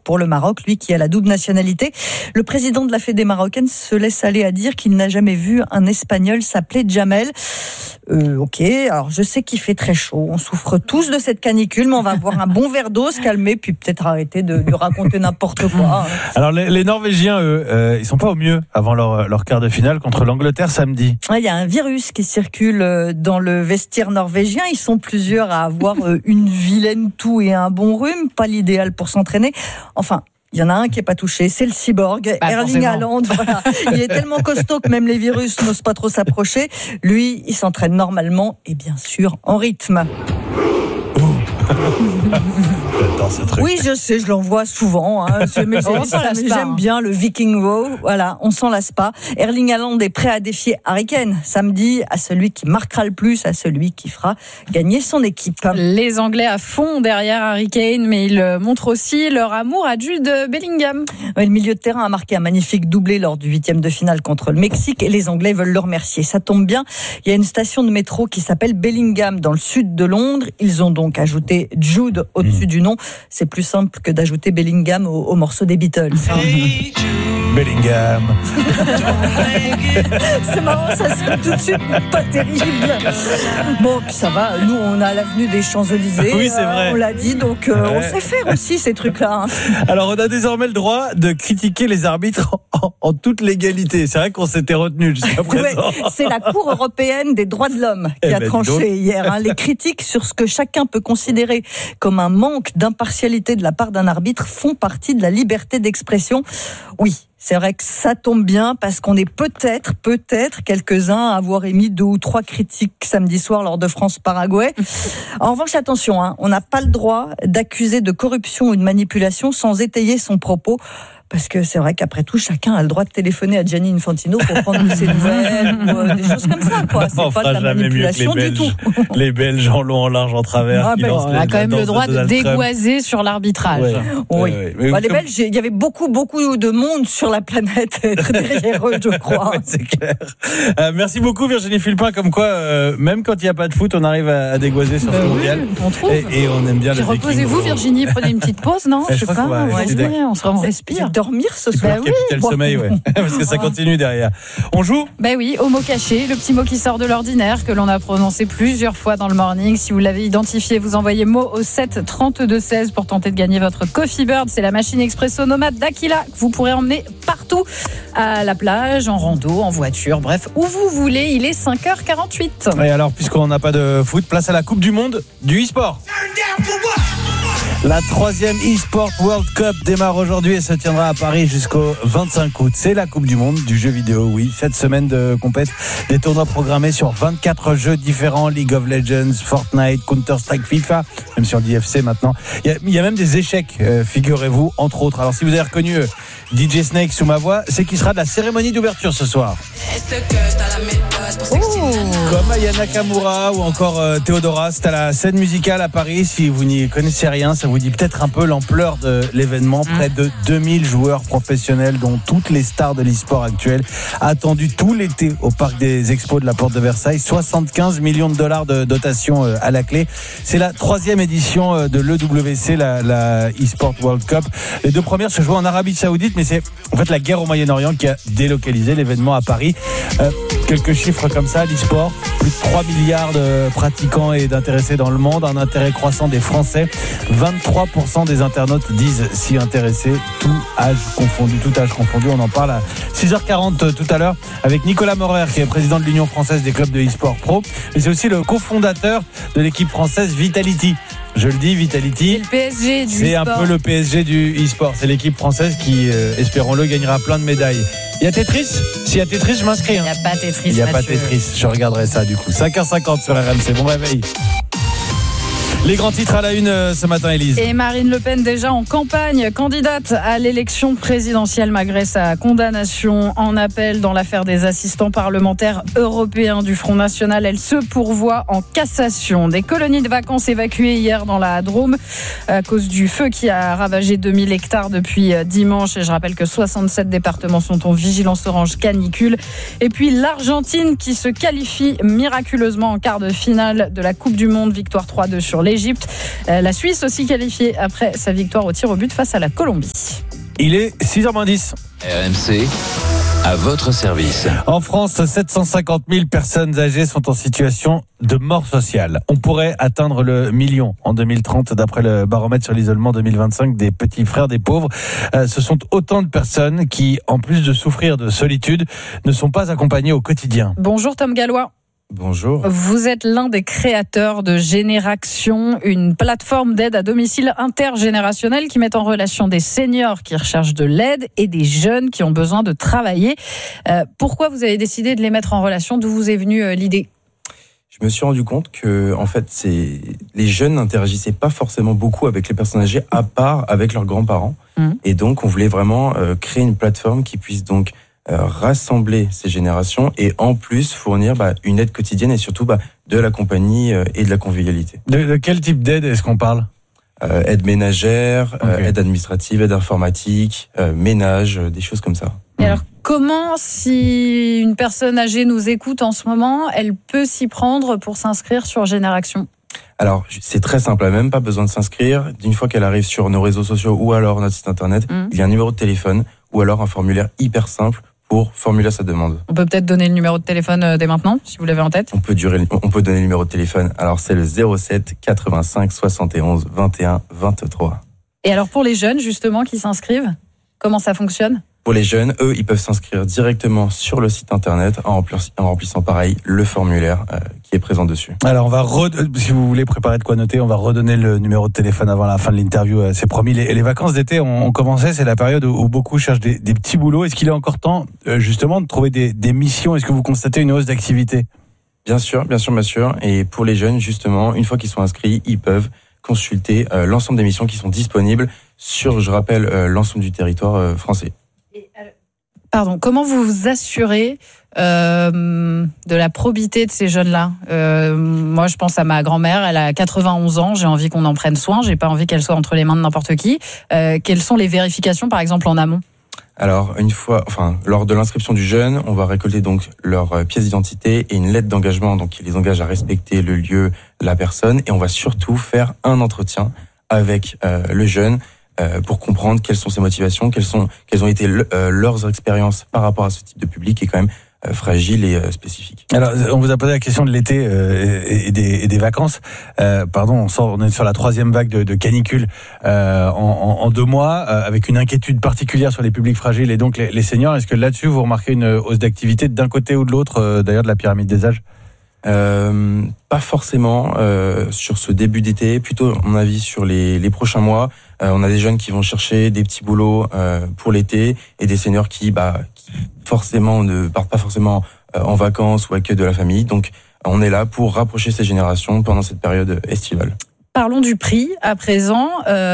pour le Maroc, lui qui a la double nationalité. Le président de la Fédé marocaine se laisse aller à dire qu'il n'a jamais vu un Espagnol s'appeler Jamel. Ok, alors je sais qu'il fait très chaud, on souffre tous de cette canicule, mais on va boire un bon verre d'eau, se calmer, puis peut-être arrêter de lui raconter n'importe quoi. Alors les Norvégiens, eux, ils sont pas au mieux avant leur quart de finale contre l'Angleterre samedi. Il y a un virus qui circule dans le vestiaire norvégien, ils sont plusieurs à avoir une vilaine toux et un bon rhume, pas l'idéal pour s'entraîner. Enfin, il y en a un qui n'est pas touché, c'est le cyborg, Erling Haaland. Voilà. Il est tellement costaud que même les virus n'osent pas trop s'approcher. Lui, il s'entraîne normalement et bien sûr en rythme. J'adore ce truc. Oui, je sais, je l'en vois souvent. Mais j'aime bien le Viking Row. Voilà, on s'en lasse pas. Erling Haaland est prêt à défier Harry Kane samedi, à celui qui marquera le plus, à celui qui fera gagner son équipe. Les Anglais à fond derrière Harry Kane, mais ils montrent aussi leur amour à Jude Bellingham. Le milieu de terrain a marqué un magnifique doublé lors du 8e de finale contre le Mexique et les Anglais veulent le remercier. Ça tombe bien, il y a une station de métro qui s'appelle Bellingham dans le sud de Londres. Ils ont donc ajouté Jude au-dessus du nom. C'est plus simple que d'ajouter Bellingham au morceau des Beatles. Bellingham. C'est marrant, ça sonne tout de suite pas terrible. Bon, puis ça va, nous on a l'avenue des Champs-Élysées. Oui, c'est vrai. On l'a dit, donc on sait faire aussi ces trucs-là. Alors on a désormais le droit de critiquer les arbitres en toute légalité. C'est vrai qu'on s'était retenu jusqu'à présent. Ouais, c'est la Cour européenne des droits de l'homme qui a tranché hier. Les critiques sur ce que chacun peut considérer comme un manque d'impartialité de la part d'un arbitre font partie de la liberté d'expression. Oui, c'est vrai que ça tombe bien parce qu'on est peut-être quelques-uns à avoir émis 2 ou 3 critiques samedi soir lors de France-Paraguay. En revanche, attention, on n'a pas le droit d'accuser de corruption ou de manipulation sans étayer son propos. Parce que c'est vrai qu'après tout, chacun a le droit de téléphoner à Gianni Infantino pour prendre ses nouvelles ou des choses comme ça, quoi. C'est pas de la manipulation du tout. Les Belges en long, en large, en travers. On a quand même le droit de dégoiser sur l'arbitrage. Oui. Les Belges, il y avait beaucoup de monde sur la planète derrière eux, je crois. Ouais, c'est clair. Merci beaucoup Virginie Fulpin. Comme quoi, même quand il n'y a pas de foot, on arrive à dégoiser sur ce mondial. On trouve. Et on aime bien le Viking. Reposez-vous Virginie, prenez une petite pause, non? Je sais pas. On respire. Dormir ce soir. Capital sommeil, parce que ça continue derrière. On joue ? Oui, au mot caché, le petit mot qui sort de l'ordinaire, que l'on a prononcé plusieurs fois dans le morning. Si vous l'avez identifié, vous envoyez mot au 7 32 16 pour tenter de gagner votre Coffee Bird. C'est la machine expresso nomade d'Aquila que vous pourrez emmener partout, à la plage, en rando, en voiture, bref, où vous voulez. Il est 5h48. Et alors, puisqu'on n'a pas de foot, place à la Coupe du Monde du e-sport. La 3e e-sport World Cup démarre aujourd'hui et se tiendra à Paris jusqu'au 25 août. C'est la Coupe du Monde du jeu vidéo, oui. 7 semaines de compète, des tournois programmés sur 24 jeux différents, League of Legends, Fortnite, Counter-Strike, FIFA, même si on dit FC maintenant. Il y a même des échecs, figurez-vous, entre autres. Alors si vous avez reconnu DJ Snake sous ma voix, c'est qui sera de la cérémonie d'ouverture ce soir. Comme Aya Nakamura ou encore Théodora, c'est à la scène musicale à Paris. Si vous n'y connaissez rien, ça vous dit peut-être un peu l'ampleur de l'événement. Près de 2000 joueurs professionnels, dont toutes les stars de l'e-sport actuel, attendus tout l'été au parc des Expos de la Porte de Versailles. 75 millions de dollars de dotation à la clé. C'est la 3e édition de l'EWC, la e-sport World Cup. Les 2 premières se jouent en Arabie Saoudite, mais c'est en fait la guerre au Moyen-Orient qui a délocalisé l'événement à Paris. Quelques chiffres comme ça, l'e-sport, plus de 3 milliards de pratiquants et d'intéressés dans le monde, un intérêt croissant des Français, 23% des internautes disent s'y intéresser, tout âge confondu, on en parle à 6h40 tout à l'heure avec Nicolas Maurer qui est président de l'Union française des clubs de e-sport pro, et c'est aussi le cofondateur de l'équipe française Vitality. Je le dis, Vitality, c'est le PSG du c'est e-sport. un peu le PSG du e-sport. C'est l'équipe française qui, espérons-le, gagnera plein de médailles. Il y a Tetris ? S'il y a Tetris, je m'inscris. Il n'y a pas Tetris. Il n'y a pas Tetris. Je regarderai ça du coup. 5h50 sur RMC. Bon réveil. Les grands titres à la une ce matin, Élise. Et Marine Le Pen déjà en campagne, candidate à l'élection présidentielle malgré sa condamnation en appel dans l'affaire des assistants parlementaires européens du Front National. Elle se pourvoit en cassation. Des colonies de vacances évacuées hier dans la Drôme à cause du feu qui a ravagé 2000 hectares depuis dimanche. Et je rappelle que 67 départements sont en vigilance orange canicule. Et puis l'Argentine qui se qualifie miraculeusement en quart de finale de la Coupe du Monde. Victoire 3-2 sur les l'Égypte. La Suisse aussi qualifiée après sa victoire au tir au but face à la Colombie. Il est 6h10. RMC, à votre service. En France, 750 000 personnes âgées sont en situation de mort sociale. On pourrait atteindre le million en 2030, d'après le baromètre sur l'isolement 2025 des petits frères des pauvres. Ce sont autant de personnes qui, en plus de souffrir de solitude, ne sont pas accompagnées au quotidien. Bonjour Tom Gallois. Bonjour. Vous êtes l'un des créateurs de Génération, une plateforme d'aide à domicile intergénérationnelle qui met en relation des seniors qui recherchent de l'aide et des jeunes qui ont besoin de travailler. Pourquoi vous avez décidé de les mettre en relation ? D'où vous est venue l'idée ? Je me suis rendu compte que, en fait, les jeunes n'interagissaient pas forcément beaucoup avec les personnes âgées, à part avec leurs grands-parents. Et donc, on voulait vraiment créer une plateforme qui puisse donc rassembler ces générations et en plus fournir une aide quotidienne et surtout de la compagnie et de la convivialité. De quel type d'aide est-ce qu'on parle ? Aide ménagère, aide administrative, aide informatique, ménage, des choses comme ça. Et alors, comment, si une personne âgée nous écoute en ce moment, elle peut s'y prendre pour s'inscrire sur Génération ? Alors, c'est très simple, elle n'a même pas besoin de s'inscrire. Une fois qu'elle arrive sur nos réseaux sociaux ou alors notre site internet, il y a un numéro de téléphone ou alors un formulaire hyper simple pour formuler sa demande. On peut peut-être donner le numéro de téléphone dès maintenant, si vous l'avez en tête. On peut donner le numéro de téléphone. Alors, c'est le 07 85 71 21 23. Et alors, pour les jeunes, justement, qui s'inscrivent, comment ça fonctionne ? Pour les jeunes, eux, ils peuvent s'inscrire directement sur le site internet en remplissant pareil le formulaire qui est présent dessus. Alors, si vous voulez préparer de quoi noter, on va redonner le numéro de téléphone avant la fin de l'interview. C'est promis. Les vacances d'été ont commencé. C'est la période où beaucoup cherchent des petits boulots. Est-ce qu'il est encore temps, justement, de trouver des missions ? Est-ce que vous constatez une hausse d'activité ? Bien sûr. Et pour les jeunes, justement, une fois qu'ils sont inscrits, ils peuvent consulter l'ensemble des missions qui sont disponibles sur, je rappelle, l'ensemble du territoire français. Pardon, comment vous vous assurez de la probité de ces jeunes-là ? Moi, je pense à ma grand-mère, elle a 91 ans, j'ai envie qu'on en prenne soin, j'ai pas envie qu'elle soit entre les mains de n'importe qui. Quelles sont les vérifications, par exemple, en amont ? Alors, lors de l'inscription du jeune, on va récolter donc leur pièce d'identité et une lettre d'engagement, donc qui les engage à respecter le lieu, la personne, et on va surtout faire un entretien avec le jeune pour comprendre quelles sont ses motivations, quelles ont été leurs expériences par rapport à ce type de public qui est quand même fragile et spécifique. Alors, on vous a posé la question de l'été et des vacances. On est sur la 3e vague de canicule en 2 mois, avec une inquiétude particulière sur les publics fragiles et donc les seniors. Est-ce que là-dessus, vous remarquez une hausse d'activité d'un côté ou de l'autre, d'ailleurs, de la pyramide des âges ? Pas forcément sur ce début d'été, plutôt à mon avis sur les prochains mois. On a des jeunes qui vont chercher des petits boulots pour l'été et des seniors qui forcément ne partent pas forcément en vacances ou accueil de la famille. Donc on est là pour rapprocher ces générations pendant cette période estivale. Parlons du prix à présent,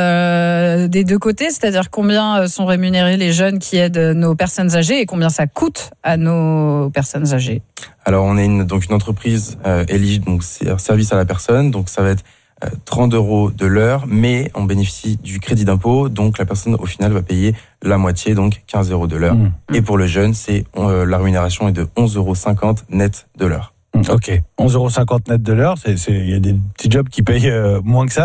des deux côtés, c'est-à-dire combien sont rémunérés les jeunes qui aident nos personnes âgées et combien ça coûte à nos personnes âgées. Alors on est une entreprise éligible, donc c'est un service à la personne, donc ça va être 30 € de l'heure, mais on bénéficie du crédit d'impôt, donc la personne au final va payer la moitié, donc 15 € de l'heure. Et pour le jeune, la rémunération est de 11,50 € net de l'heure. Ok, 11,50 € net de l'heure, il y a des petits jobs qui payent moins que ça.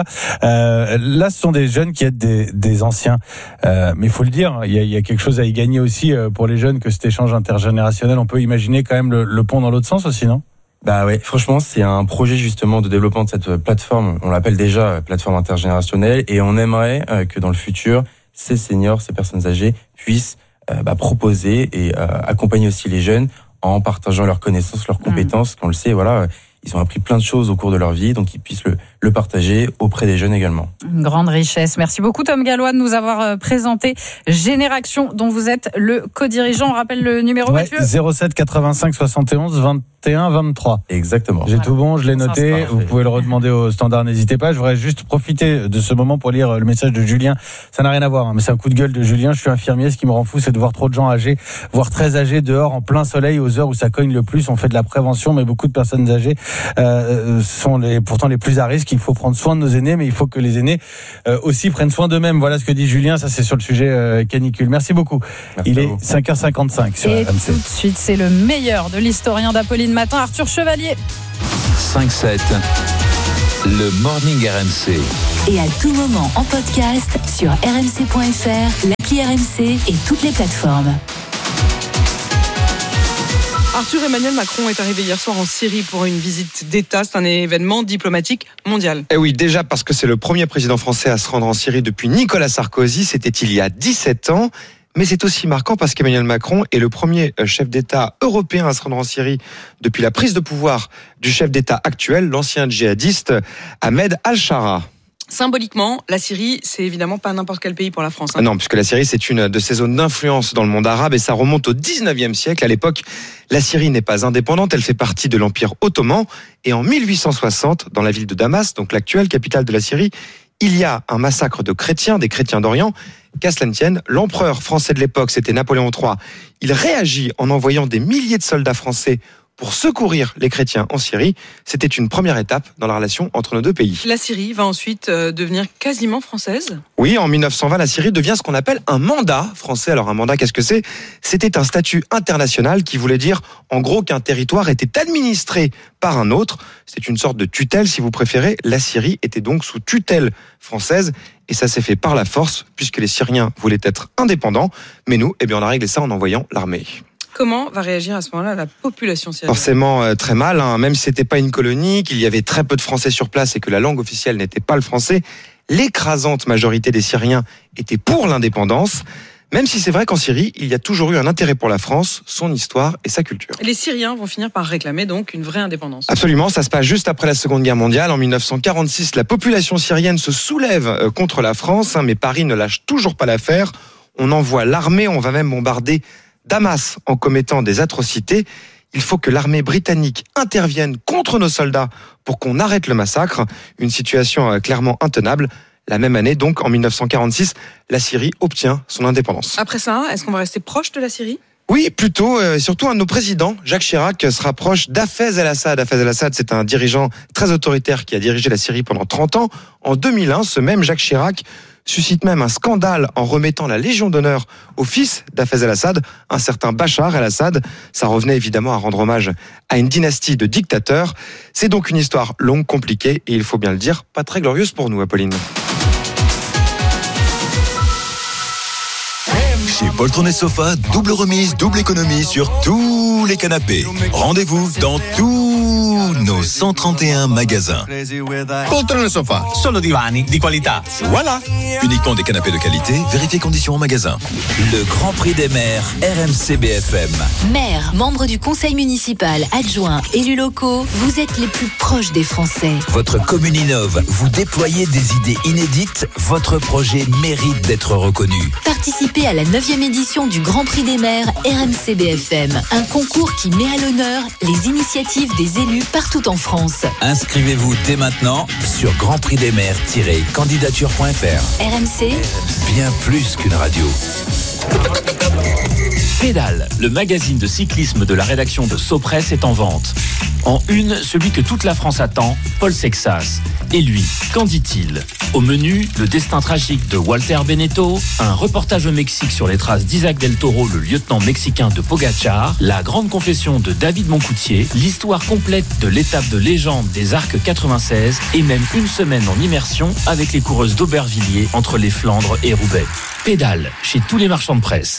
Là, ce sont des jeunes qui aident des anciens. Mais il faut le dire, il y a quelque chose à y gagner aussi pour les jeunes que cet échange intergénérationnel. On peut imaginer quand même le pont dans l'autre sens aussi, non ? Ouais, franchement, c'est un projet justement de développement de cette plateforme. On l'appelle déjà plateforme intergénérationnelle et on aimerait que dans le futur, ces seniors, ces personnes âgées puissent proposer et accompagner aussi les jeunes en partageant leurs connaissances, leurs compétences. On le sait, ils ont appris plein de choses au cours de leur vie, donc ils puissent le partager auprès des jeunes également. Une grande richesse. Merci beaucoup Tom Gallois de nous avoir présenté Génération, dont vous êtes le co-dirigeant. On rappelle le numéro, Mathieu ? 07 85 71 21 23. Exactement. J'ai tout bon, je l'ai noté. Vous pouvez le redemander au standard, n'hésitez pas. Je voudrais juste profiter de ce moment pour lire le message de Julien. Ça n'a rien à voir, mais c'est un coup de gueule de Julien. Je suis infirmier, ce qui me rend fou, c'est de voir trop de gens âgés, voire très âgés, dehors en plein soleil aux heures où ça cogne le plus. On fait de la prévention, mais beaucoup de personnes âgées sont pourtant les plus à risque. Il faut prendre soin de nos aînés, mais il faut que les aînés aussi prennent soin d'eux-mêmes. Voilà ce que dit Julien. Ça, c'est sur le sujet canicule. Merci beaucoup. Il est 5h55 sur Et RMC. tout de suite, c'est le meilleur de l'historien d'Apolline Matin, Arthur Chevalier. 5-7. Le Morning RMC. Et à tout moment en podcast sur rmc.fr, l'appli RMC et toutes les plateformes. Arthur Emmanuel Macron est arrivé hier soir en Syrie pour une visite d'État. C'est un événement diplomatique mondial. Et oui, déjà parce que c'est le premier président français à se rendre en Syrie depuis Nicolas Sarkozy. C'était il y a 17 ans. Mais c'est aussi marquant parce qu'Emmanuel Macron est le premier chef d'État européen à se rendre en Syrie depuis la prise de pouvoir du chef d'État actuel, l'ancien djihadiste Ahmed al-Shara. Symboliquement, la Syrie, c'est évidemment pas n'importe quel pays pour la France. Non, puisque la Syrie, c'est une de ces zones d'influence dans le monde arabe et ça remonte au 19e siècle. À l'époque, la Syrie n'est pas indépendante, elle fait partie de l'Empire ottoman. Et en 1860, dans la ville de Damas, donc l'actuelle capitale de la Syrie, il y a un massacre de chrétiens, des chrétiens d'Orient. Qu'à cela ne tienne, l'empereur français de l'époque, c'était Napoléon III. Il réagit en envoyant des milliers de soldats français pour secourir les chrétiens en Syrie. C'était une première étape dans la relation entre nos deux pays. La Syrie va ensuite devenir quasiment française ? Oui, en 1920, la Syrie devient ce qu'on appelle un mandat français. Alors un mandat, qu'est-ce que c'est ? C'était un statut international qui voulait dire en gros qu'un territoire était administré par un autre. C'est une sorte de tutelle si vous préférez. La Syrie était donc sous tutelle française et ça s'est fait par la force puisque les Syriens voulaient être indépendants. Mais nous, on a réglé ça en envoyant l'armée. Comment va réagir à ce moment-là la population syrienne ? Forcément très mal, même si c'était pas une colonie, qu'il y avait très peu de Français sur place et que la langue officielle n'était pas le français, l'écrasante majorité des Syriens étaient pour l'indépendance, même si c'est vrai qu'en Syrie, il y a toujours eu un intérêt pour la France, son histoire et sa culture. Les Syriens vont finir par réclamer donc une vraie indépendance. Absolument, ça se passe juste après la Seconde Guerre mondiale. En 1946, la population syrienne se soulève contre la France, mais Paris ne lâche toujours pas l'affaire. On envoie l'armée, on va même bombarder Damas en commettant des atrocités. Il faut que l'armée britannique intervienne contre nos soldats pour qu'on arrête le massacre. Une situation clairement intenable. La même année, donc, en 1946, la Syrie obtient son indépendance. Après ça, est-ce qu'on va rester proche de la Syrie ? Oui, plutôt. Surtout un de nos présidents, Jacques Chirac, se rapproche d'Hafez el-Assad. Hafez el-Assad, c'est un dirigeant très autoritaire qui a dirigé la Syrie pendant 30 ans. En 2001, ce même Jacques Chirac suscite même un scandale en remettant la Légion d'honneur au fils d'Hafez el-Assad, un certain Bachar el-Assad. Ça revenait évidemment à rendre hommage à une dynastie de dictateurs. C'est donc une histoire longue, compliquée et il faut bien le dire, pas très glorieuse pour nous, Apolline. Chez Poltron et Sofa, double remise, double économie sur tous les canapés. Rendez-vous dans tous nos 131 magasins. Poltron et Sofa, solo divani di qualità. Voilà. Uniquement des canapés de qualité, vérifiez conditions en magasin. Le Grand Prix des maires RMC BFM. Maires, membres du conseil municipal, adjoints, élus locaux, vous êtes les plus proches des Français. Votre commune innove, vous déployez des idées inédites, votre projet mérite d'être reconnu. Participez à la 9e édition du Grand Prix des maires RMC BFM, un concours qui met à l'honneur les initiatives des élus partout en France. Inscrivez-vous dès maintenant sur grandprixdesmaires-candidature.fr. RMC, Bien plus qu'une radio. Pédale, le magazine de cyclisme de la rédaction de Sopress est en vente. En une, celui que toute la France attend, Paul Sexas. Et lui, qu'en dit-il ? Au menu, le destin tragique de Walter Benetto, un reportage au Mexique sur les traces d'Isaac Del Toro, le lieutenant mexicain de Pogacar, la grande confession de David Moncoutier, l'histoire complète de l'étape de légende des Arcs 96 et même une semaine en immersion avec les coureuses d'Aubervilliers entre les Flandres et Roubaix. Pédale, chez tous les marchands de presse.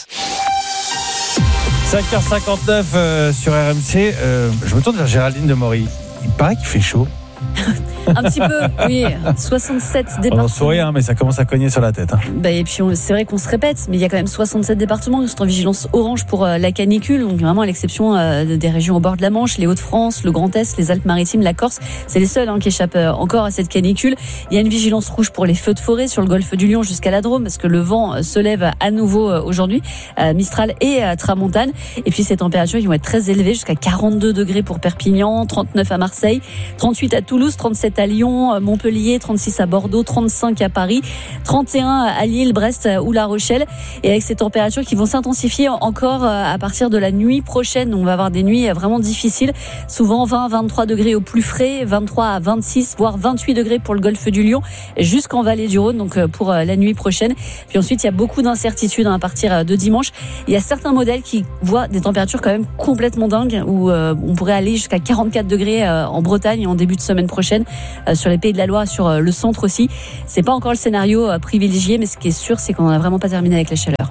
5h59 sur RMC. Je me tourne vers Géraldine Demory. Il paraît qu'il fait chaud. Un petit peu, oui. 67 départements. On sourit, mais ça commence à cogner sur la tête. Et puis c'est vrai qu'on se répète, mais il y a quand même 67 départements qui sont en vigilance orange pour la canicule, donc vraiment à l'exception des régions au bord de la Manche, les Hauts-de-France, le Grand Est, les Alpes-Maritimes, la Corse. C'est les seuls qui échappent encore à cette canicule. Il y a une vigilance rouge pour les feux de forêt sur le golfe du Lion jusqu'à la Drôme, parce que le vent se lève à nouveau aujourd'hui, Mistral et Tramontane. Et puis ces températures qui vont être très élevées, jusqu'à 42 degrés pour Perpignan, 39 à Marseille, 38 à Toulouse, 37 à Lyon, Montpellier, 36 à Bordeaux, 35 à Paris, 31 à Lille, Brest ou La Rochelle. Et avec ces températures qui vont s'intensifier encore à partir de la nuit prochaine. On va avoir des nuits vraiment difficiles, souvent 20-23 degrés au plus frais, 23 à 26 voire 28 degrés pour le golfe du Lion jusqu'en vallée du Rhône, donc pour la nuit prochaine. Puis ensuite il y a beaucoup d'incertitudes à partir de dimanche. Il y a certains modèles qui voient des températures quand même complètement dingues, où on pourrait aller jusqu'à 44 degrés en Bretagne en début de semaine prochaine. sur les Pays de la Loire, sur le centre aussi. C'est pas encore le scénario privilégié, mais ce qui est sûr, c'est qu'on n'a vraiment pas terminé avec la chaleur.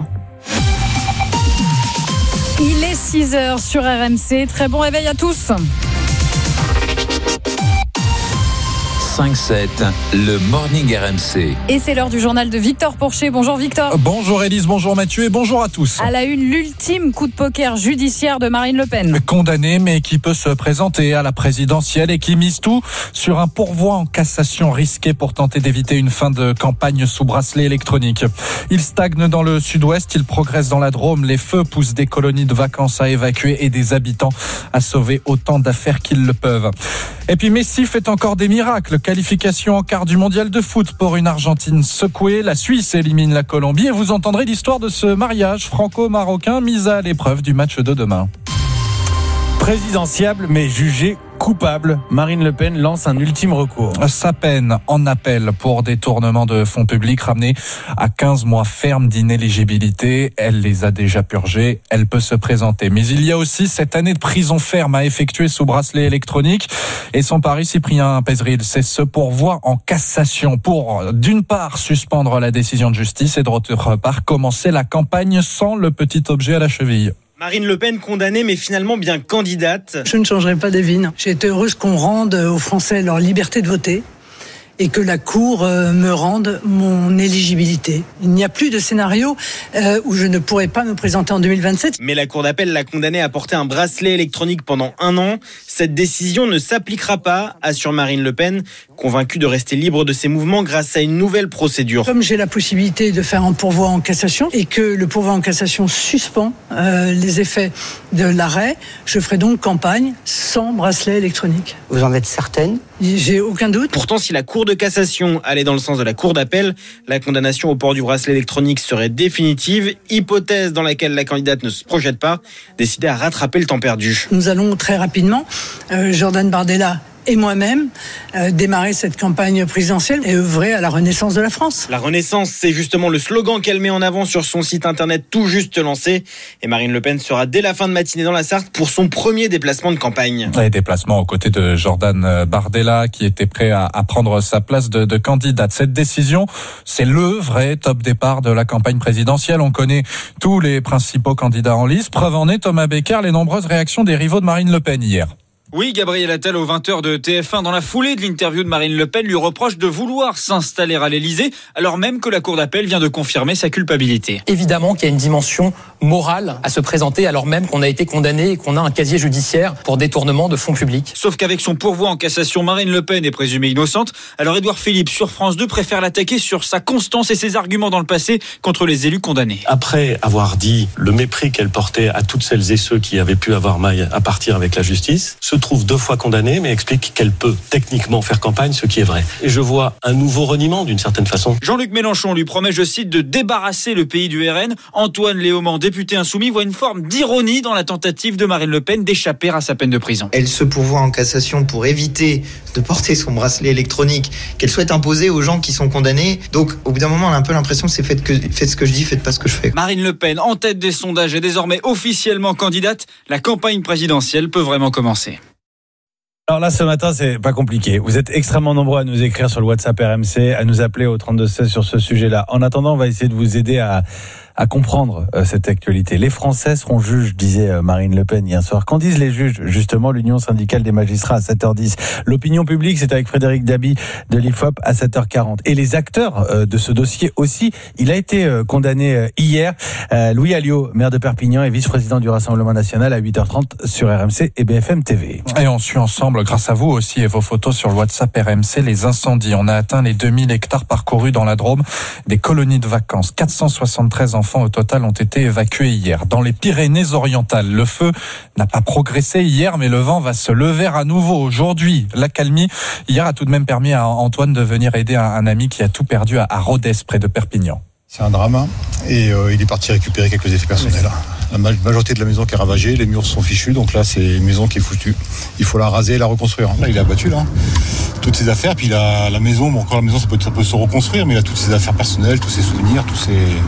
Il est 6h sur RMC. Très bon réveil à tous. 5-7, le Morning RMC. Et c'est l'heure du journal de Victor Porcher. Bonjour Victor. Bonjour Élise, bonjour Mathieu et bonjour à tous. À la une, l'ultime coup de poker judiciaire de Marine Le Pen. Condamnée mais qui peut se présenter à la présidentielle et qui mise tout sur un pourvoi en cassation risqué pour tenter d'éviter une fin de campagne sous bracelet électronique. Il stagne dans le sud-ouest, il progresse dans la Drôme. Les feux poussent des colonies de vacances à évacuer et des habitants à sauver autant d'affaires qu'ils le peuvent. Et puis Messi fait encore des miracles. Qualification en quart du mondial de foot pour une Argentine secouée. La Suisse élimine la Colombie et vous entendrez l'histoire de ce mariage franco-marocain mis à l'épreuve du match de demain. Présidentiable mais jugé coupable, Marine Le Pen lance un ultime recours. Sa peine en appel pour détournement de fonds publics ramené à 15 mois ferme d'inéligibilité. Elle les a déjà purgés, elle peut se présenter. Mais il y a aussi cette année de prison ferme à effectuer sous bracelet électronique. Et son pari, Cyprien Pézeril, c'est ce pourvoi en cassation pour, d'une part, suspendre la décision de justice et d'autre part, commencer la campagne sans le petit objet à la cheville. Marine Le Pen condamnée mais finalement bien candidate. Je ne changerai pas d'avis. J'ai été heureuse qu'on rende aux Français leur liberté de voter et que la Cour me rende mon éligibilité. Il n'y a plus de scénario où je ne pourrais pas me présenter en 2027. Mais la Cour d'appel l'a condamnée à porter un bracelet électronique pendant 1 an. Cette décision ne s'appliquera pas, assure Marine Le Pen, convaincue de rester libre de ses mouvements grâce à une nouvelle procédure. Comme j'ai la possibilité de faire un pourvoi en cassation et que le pourvoi en cassation suspend les effets de l'arrêt, je ferai donc campagne sans bracelet électronique. Vous en êtes certaine ? J'ai aucun doute. Pourtant, si la Cour de cassation allait dans le sens de la Cour d'appel, la condamnation au port du bracelet électronique serait définitive, hypothèse dans laquelle la candidate ne se projette pas, décidée à rattraper le temps perdu. Nous allons très rapidement, Jordan Bardella et moi-même, démarrer cette campagne présidentielle et œuvrer à la renaissance de la France. La renaissance, c'est justement le slogan qu'elle met en avant sur son site internet tout juste lancé. Et Marine Le Pen sera dès la fin de matinée dans la Sarthe pour son premier déplacement de campagne. Et déplacement aux côtés de Jordan Bardella qui était prêt à prendre sa place de candidate. Cette décision, c'est le vrai top départ de la campagne présidentielle. On connaît tous les principaux candidats en lice. Preuve en est, Thomas Becker, les nombreuses réactions des rivaux de Marine Le Pen hier. Oui, Gabriel Attal, aux 20h de TF1, dans la foulée de l'interview de Marine Le Pen, lui reproche de vouloir s'installer à l'Élysée, alors même que la Cour d'appel vient de confirmer sa culpabilité. Évidemment qu'il y a une dimension morale à se présenter, alors même qu'on a été condamné et qu'on a un casier judiciaire pour détournement de fonds publics. Sauf qu'avec son pourvoi en cassation, Marine Le Pen est présumée innocente. Alors Édouard Philippe, sur France 2, préfère l'attaquer sur sa constance et ses arguments dans le passé contre les élus condamnés. Après avoir dit le mépris qu'elle portait à toutes celles et ceux qui avaient pu avoir maille à partir avec la justice, se trouve 2 fois condamnée, mais explique qu'elle peut techniquement faire campagne, ce qui est vrai. Et je vois un nouveau reniement d'une certaine façon. Jean-Luc Mélenchon lui promet, je cite, de débarrasser le pays du RN. Antoine Léaumont, député insoumis, voit une forme d'ironie dans la tentative de Marine Le Pen d'échapper à sa peine de prison. Elle se pourvoit en cassation pour éviter de porter son bracelet électronique qu'elle souhaite imposer aux gens qui sont condamnés. Donc, au bout d'un moment, on a un peu l'impression que c'est faites ce que je dis, faites pas ce que je fais. Marine Le Pen, en tête des sondages et désormais officiellement candidate, la campagne présidentielle peut vraiment commencer. Alors là, ce matin, c'est pas compliqué. Vous êtes extrêmement nombreux à nous écrire sur le WhatsApp RMC, à nous appeler au 3216 sur ce sujet-là. En attendant, on va essayer de vous aider à comprendre cette actualité. Les Français seront juges, disait Marine Le Pen hier soir. Qu'en disent les juges? Justement, l'Union syndicale des magistrats à 7h10. L'opinion publique, c'est avec Frédéric Dabi de l'IFOP à 7h40. Et les acteurs de ce dossier aussi. Il a été condamné hier. Louis Alliot, maire de Perpignan et vice-président du Rassemblement national à 8h30 sur RMC et BFM TV. Et on suit ensemble, grâce à vous aussi et vos photos sur le WhatsApp RMC, les incendies. On a atteint les 2000 hectares parcourus dans la Drôme, des colonies de vacances. 473 enfants au total ont été évacués hier. Dans les Pyrénées-Orientales, le feu n'a pas progressé hier, mais le vent va se lever à nouveau aujourd'hui. L'accalmie, hier, a tout de même permis à Antoine de venir aider un ami qui a tout perdu à Rodez, près de Perpignan. C'est un drame et il est parti récupérer quelques effets personnels. la majorité de la maison qui est ravagée, les murs sont fichus, donc là c'est une maison qui est foutue. Il faut la raser et la reconstruire. Là il a abattu toutes ses affaires, puis la maison, encore la maison ça peut se reconstruire, mais il a toutes ses affaires personnelles, tous ses souvenirs, tout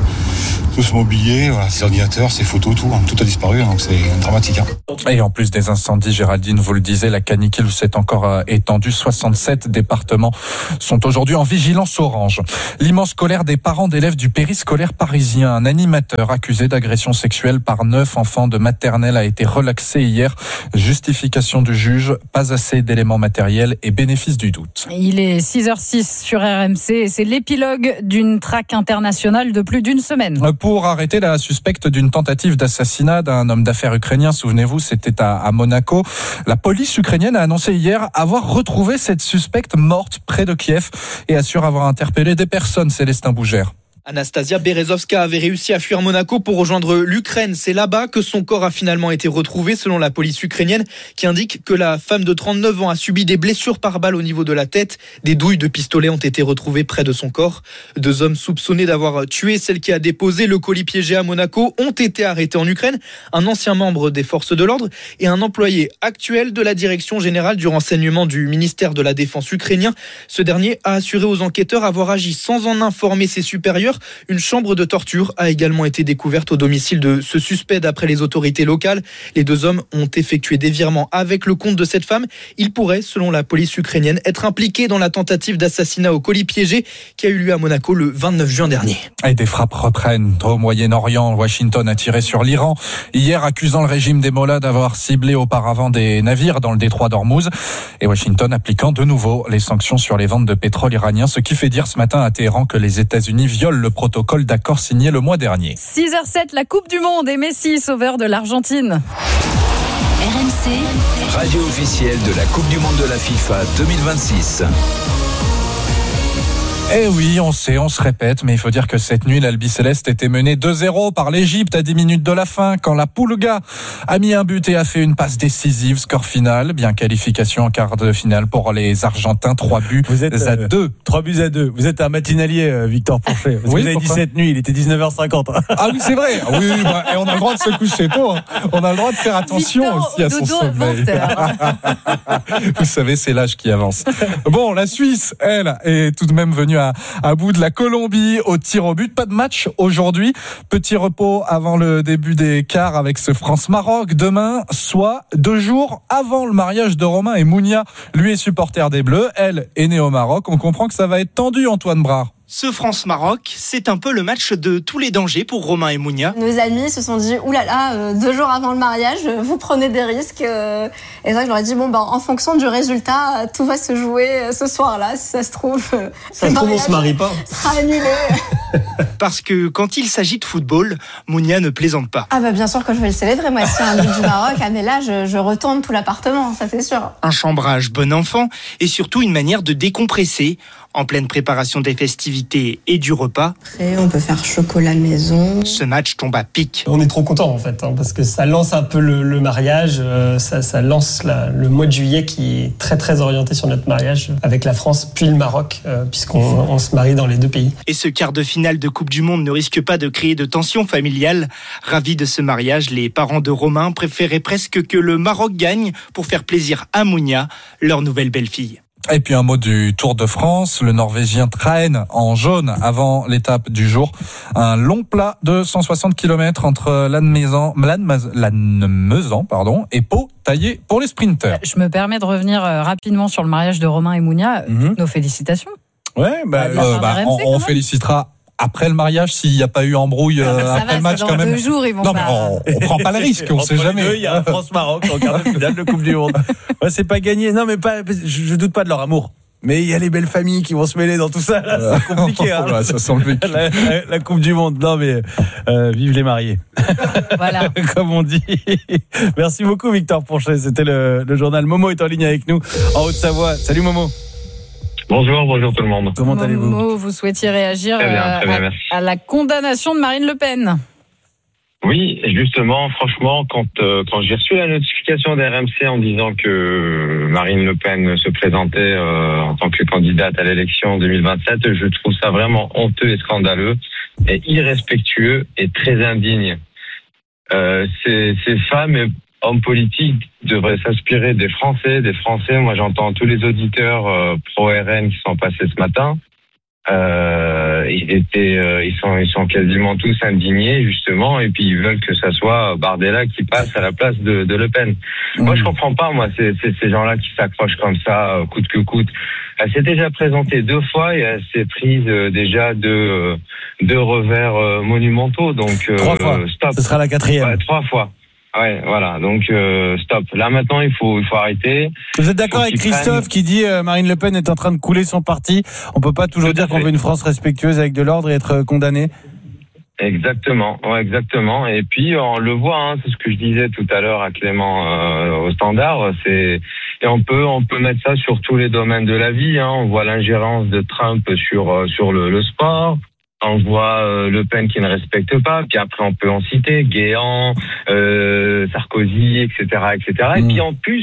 ce mobilier, ses ordinateurs, ses photos, tout a disparu, donc c'est dramatique. Et en plus des incendies, Géraldine, vous le disiez, la canicule s'est encore étendue. 67 départements sont aujourd'hui en vigilance orange. L'immense colère des parents d'élèves du périscolaire parisien. Un animateur accusé d'agression sexuelle par 9 enfants de maternelle a été relaxé hier. Justification du juge, pas assez d'éléments matériels et bénéfice du doute. Il est 6h06 sur RMC et c'est l'épilogue d'une traque internationale de plus d'une semaine. Pour arrêter la suspecte d'une tentative d'assassinat d'un homme d'affaires ukrainien, souvenez-vous, c'était à Monaco. La police ukrainienne a annoncé hier avoir retrouvé cette suspecte morte près de Kiev et assure avoir interpellé des personnes. Célestin Bougère. Anastasia Berezovska avait réussi à fuir Monaco pour rejoindre l'Ukraine. C'est là-bas que son corps a finalement été retrouvé, selon la police ukrainienne, qui indique que la femme de 39 ans a subi des blessures par balle au niveau de la tête. Des douilles de pistolet ont été retrouvées près de son corps. 2 hommes soupçonnés d'avoir tué celle qui a déposé le colis piégé à Monaco ont été arrêtés en Ukraine. Un ancien membre des forces de l'ordre et un employé actuel de la direction générale du renseignement du ministère de la Défense ukrainien. Ce dernier a assuré aux enquêteurs avoir agi sans en informer ses supérieurs. Une chambre de torture a également été découverte au domicile de ce suspect d'après les autorités locales. Les 2 hommes ont effectué des virements avec le compte de cette femme. Il pourrait, selon la police ukrainienne, être impliqué dans la tentative d'assassinat au colis piégé qui a eu lieu à Monaco le 29 juin dernier. Et des frappes reprennent au Moyen-Orient. Washington a tiré sur l'Iran hier, accusant le régime des Mollahs d'avoir ciblé auparavant des navires dans le détroit d'Ormuz. Et Washington appliquant de nouveau les sanctions sur les ventes de pétrole iranien, ce qui fait dire ce matin à Téhéran que les États-Unis violent le protocole d'accord signé le mois dernier. 6h07, la Coupe du Monde et Messi, sauveur de l'Argentine. RMC, radio officielle de la Coupe du Monde de la FIFA 2026. Eh oui, on sait, on se répète, mais il faut dire que cette nuit, l'Albi Céleste était menée 2-0 par l'Égypte à 10 minutes de la fin, quand la Pulga a mis un but et a fait une passe décisive. Score final, bien qualification en quart de finale pour les Argentins, 3 buts à 2. 3 buts à 2. Vous êtes un matinalier, Victor Pourchet. Oui, vous avez dit cette nuit, il était 19h50. Ah oui, c'est vrai. Oui, et on a le droit de se coucher tôt. On a le droit de faire attention Victor, aussi à son sommeil. Vous savez, c'est l'âge qui avance. Bon, la Suisse, elle, est tout de même venue à bout de la Colombie au tir au but. Pas de match aujourd'hui. Petit repos avant le début des quarts avec ce France-Maroc demain, soit 2 jours avant le mariage de Romain et Mounia. Lui est supporter des Bleus, elle est née au Maroc. On comprend que ça va être tendu, Antoine Brard. Ce France-Maroc, c'est un peu le match de tous les dangers pour Romain et Mounia. Nos amis se sont dit, oulala, 2 jours avant le mariage, vous prenez des risques. Et c'est vrai que je leur ai dit, en fonction du résultat, tout va se jouer ce soir-là. Si ça se trouve, on se marie pas. Sera annulé. Parce que quand il s'agit de football, Mounia ne plaisante pas. Ah bien sûr que je vais le célébrer. Moi, si un but du Maroc, mais là, je retourne tout l'appartement, ça c'est sûr. Un chambrage bon enfant et surtout une manière de décompresser en pleine préparation des festivités et du repas. Après, on peut faire chocolat maison. Ce match tombe à pic. On est trop contents en fait, parce que ça lance un peu le mariage, ça lance le mois de juillet qui est très très orienté sur notre mariage avec la France puis le Maroc, puisqu'on se marie dans les 2 pays. Et ce quart de finale de Coupe du Monde ne risque pas de créer de tensions familiales. Ravis de ce mariage, les parents de Romain préféraient presque que le Maroc gagne pour faire plaisir à Mounia, leur nouvelle belle-fille. Et puis un mot du Tour de France, le Norvégien traîne en jaune avant l'étape du jour. Un long plat de 160 km entre Lannemezan et Pau, taillé pour les sprinteurs. Je me permets de revenir rapidement sur le mariage de Romain et Mounia. Nos félicitations. Ouais, on félicitera après le mariage, s'il n'y a pas eu embrouille après le match, dans quand même. 2 jours, ils vont mais on prend pas le risque, on sait jamais. Il y a un France-Maroc en quart de finale de Coupe du Monde. Ouais, c'est pas gagné. Non, mais je doute pas de leur amour. Mais il y a les belles familles qui vont se mêler dans tout ça. Là, c'est compliqué. Hein. Ça sent le vécu. La Coupe du Monde. Non, mais vive les mariés. Voilà. Comme on dit. Merci beaucoup, Victor Pourchet. C'était le journal. Momo est en ligne avec nous en Haute-Savoie. Salut, Momo. Bonjour tout le monde. Comment allez-vous ? Momo, vous souhaitiez réagir très bien, merci. à la condamnation de Marine Le Pen. Oui, justement, franchement, quand j'ai reçu la notification d'RMC en disant que Marine Le Pen se présentait en tant que candidate à l'élection 2027, je trouve ça vraiment honteux et scandaleux et irrespectueux et très indigne. Ces femmes et hommes politiques devraient s'inspirer des Français. Moi, j'entends tous les auditeurs pro-RN qui sont passés ce matin. Ils sont quasiment tous indignés justement, et puis ils veulent que ça soit Bardella qui passe à la place de Le Pen. Moi, je comprends pas, ces gens-là qui s'accrochent comme ça, coûte que coûte. Elle s'est déjà présentée 2 fois et elle s'est prise déjà deux revers monumentaux. Donc 3 fois. Stop. Ce sera la 4e. Ouais, 3 fois. Ouais, voilà. Donc stop. Là maintenant, il faut arrêter. Vous êtes d'accord avec Christophe qui dit Marine Le Pen est en train de couler son parti. On peut pas toujours dire qu'on veut une France respectueuse avec de l'ordre et être condamné. Exactement, ouais, exactement. Et puis on le voit, c'est ce que je disais tout à l'heure à Clément au Standard. Et on peut mettre ça sur tous les domaines de la vie. On voit l'ingérence de Trump sur le sport. On voit Le Pen qui ne respecte pas, puis après on peut en citer Guéant, Sarkozy, etc. Et puis en plus,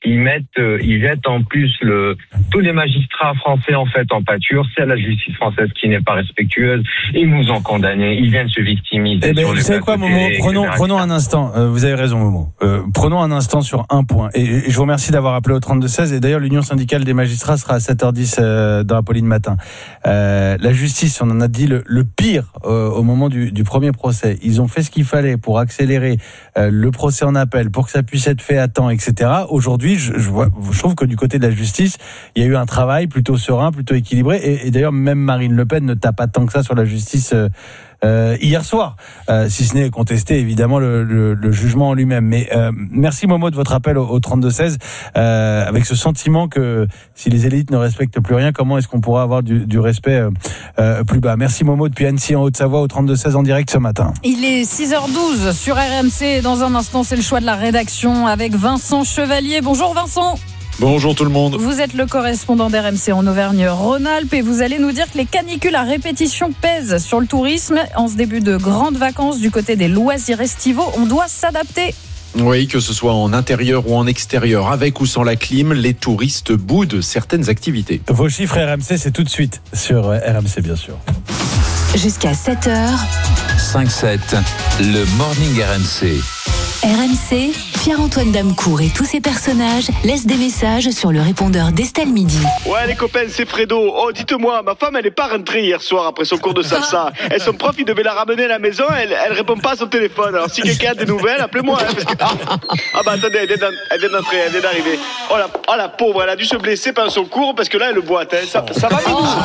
ils jettent en plus tous les magistrats français en fait en pâture. C'est la justice française qui n'est pas respectueuse. Ils nous ont condamnés. Ils viennent se victimiser. Vous savez quoi, Momo, prenons un instant. Vous avez raison, Momo. Prenons un instant sur un point. Et je vous remercie d'avoir appelé au 32-16. Et d'ailleurs, l'Union syndicale des magistrats sera à 7h10 dans Apolline Matin. La justice, on en a dit le pire au moment du premier procès. Ils ont fait ce qu'il fallait pour accélérer le procès en appel, pour que ça puisse être fait à temps, etc. Aujourd'hui, je trouve que du côté de la justice, il y a eu un travail plutôt serein, plutôt équilibré. Et d'ailleurs, même Marine Le Pen ne tape pas tant que ça sur la justice hier soir, si ce n'est contester évidemment le jugement en lui-même. Mais merci Momo de votre appel au 32-16, avec ce sentiment que si les élites ne respectent plus rien, comment est-ce qu'on pourra avoir du respect plus bas. Merci Momo depuis Annecy en Haute-Savoie au 32-16 en direct ce matin. Il est 6h12 sur RMC. Dans un instant, c'est le choix de la rédaction avec Vincent Chevalier. Bonjour Vincent. Bonjour tout le monde. Vous êtes le correspondant d'RMC en Auvergne-Rhône-Alpes et vous allez nous dire que les canicules à répétition pèsent sur le tourisme. En ce début de grandes vacances du côté des loisirs estivaux, on doit s'adapter. Oui, que ce soit en intérieur ou en extérieur, avec ou sans la clim, les touristes boudent certaines activités. Vos chiffres RMC, c'est tout de suite sur RMC bien sûr. Jusqu'à 7h. 5-7, le Morning RMC. RMC, Pierre-Antoine Damecourt et tous ses personnages laissent des messages sur le répondeur d'Estelle Midi. Ouais les copains, c'est Fredo. Oh dites-moi, ma femme elle est pas rentrée hier soir après son cours de salsa. Et son prof il devait la ramener à la maison, elle répond pas à son téléphone. Alors si quelqu'un a des nouvelles, appelez-moi. Parce que... Ah bah attendez, elle vient d'entrer, elle vient d'arriver. Oh la pauvre, elle a dû se blesser pendant son cours parce que là elle boite. Ça va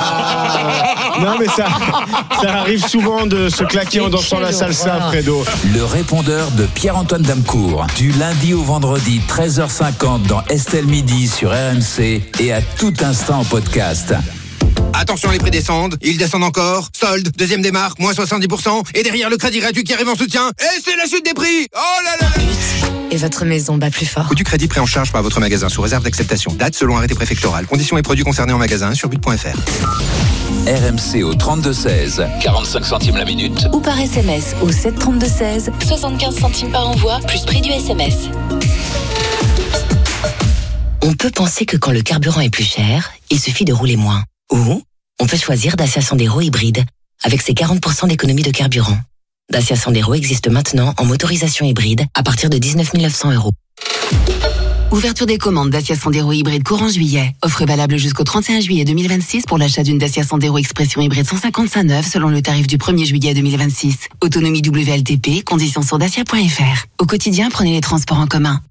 Midi? Non mais ça arrive souvent de se claquer en dansant la salsa, Fredo. Le répondeur de Pierre-Antoine Damecourt, du lundi au vendredi 13h50 dans Estelle Midi sur RMC et à tout instant en podcast. Attention, les prix descendent, ils descendent encore. Solde, deuxième démarque, moins 70%. Et derrière, le crédit gratuit qui arrive en soutien. Et c'est la chute des prix. Oh là là là. Et votre maison bat plus fort. Coût du crédit pris en charge par votre magasin sous réserve d'acceptation. Date selon arrêté préfectoral. Conditions et produits concernés en magasin sur but.fr. RMC au 32-16, 45 centimes la minute. Ou par SMS au 732-16, 75 centimes par envoi, plus prix du SMS. On peut penser que quand le carburant est plus cher, il suffit de rouler moins. Ou on peut choisir Dacia Sandero hybride, avec ses 40% d'économie de carburant. Dacia Sandero existe maintenant en motorisation hybride à partir de 19 900 €. Ouverture des commandes Dacia Sandero hybride courant juillet. Offre valable jusqu'au 31 juillet 2026 pour l'achat d'une Dacia Sandero Expression hybride 155 neuve selon le tarif du 1er juillet 2026. Autonomie WLTP, conditions sur dacia.fr. Au quotidien, prenez les transports en commun.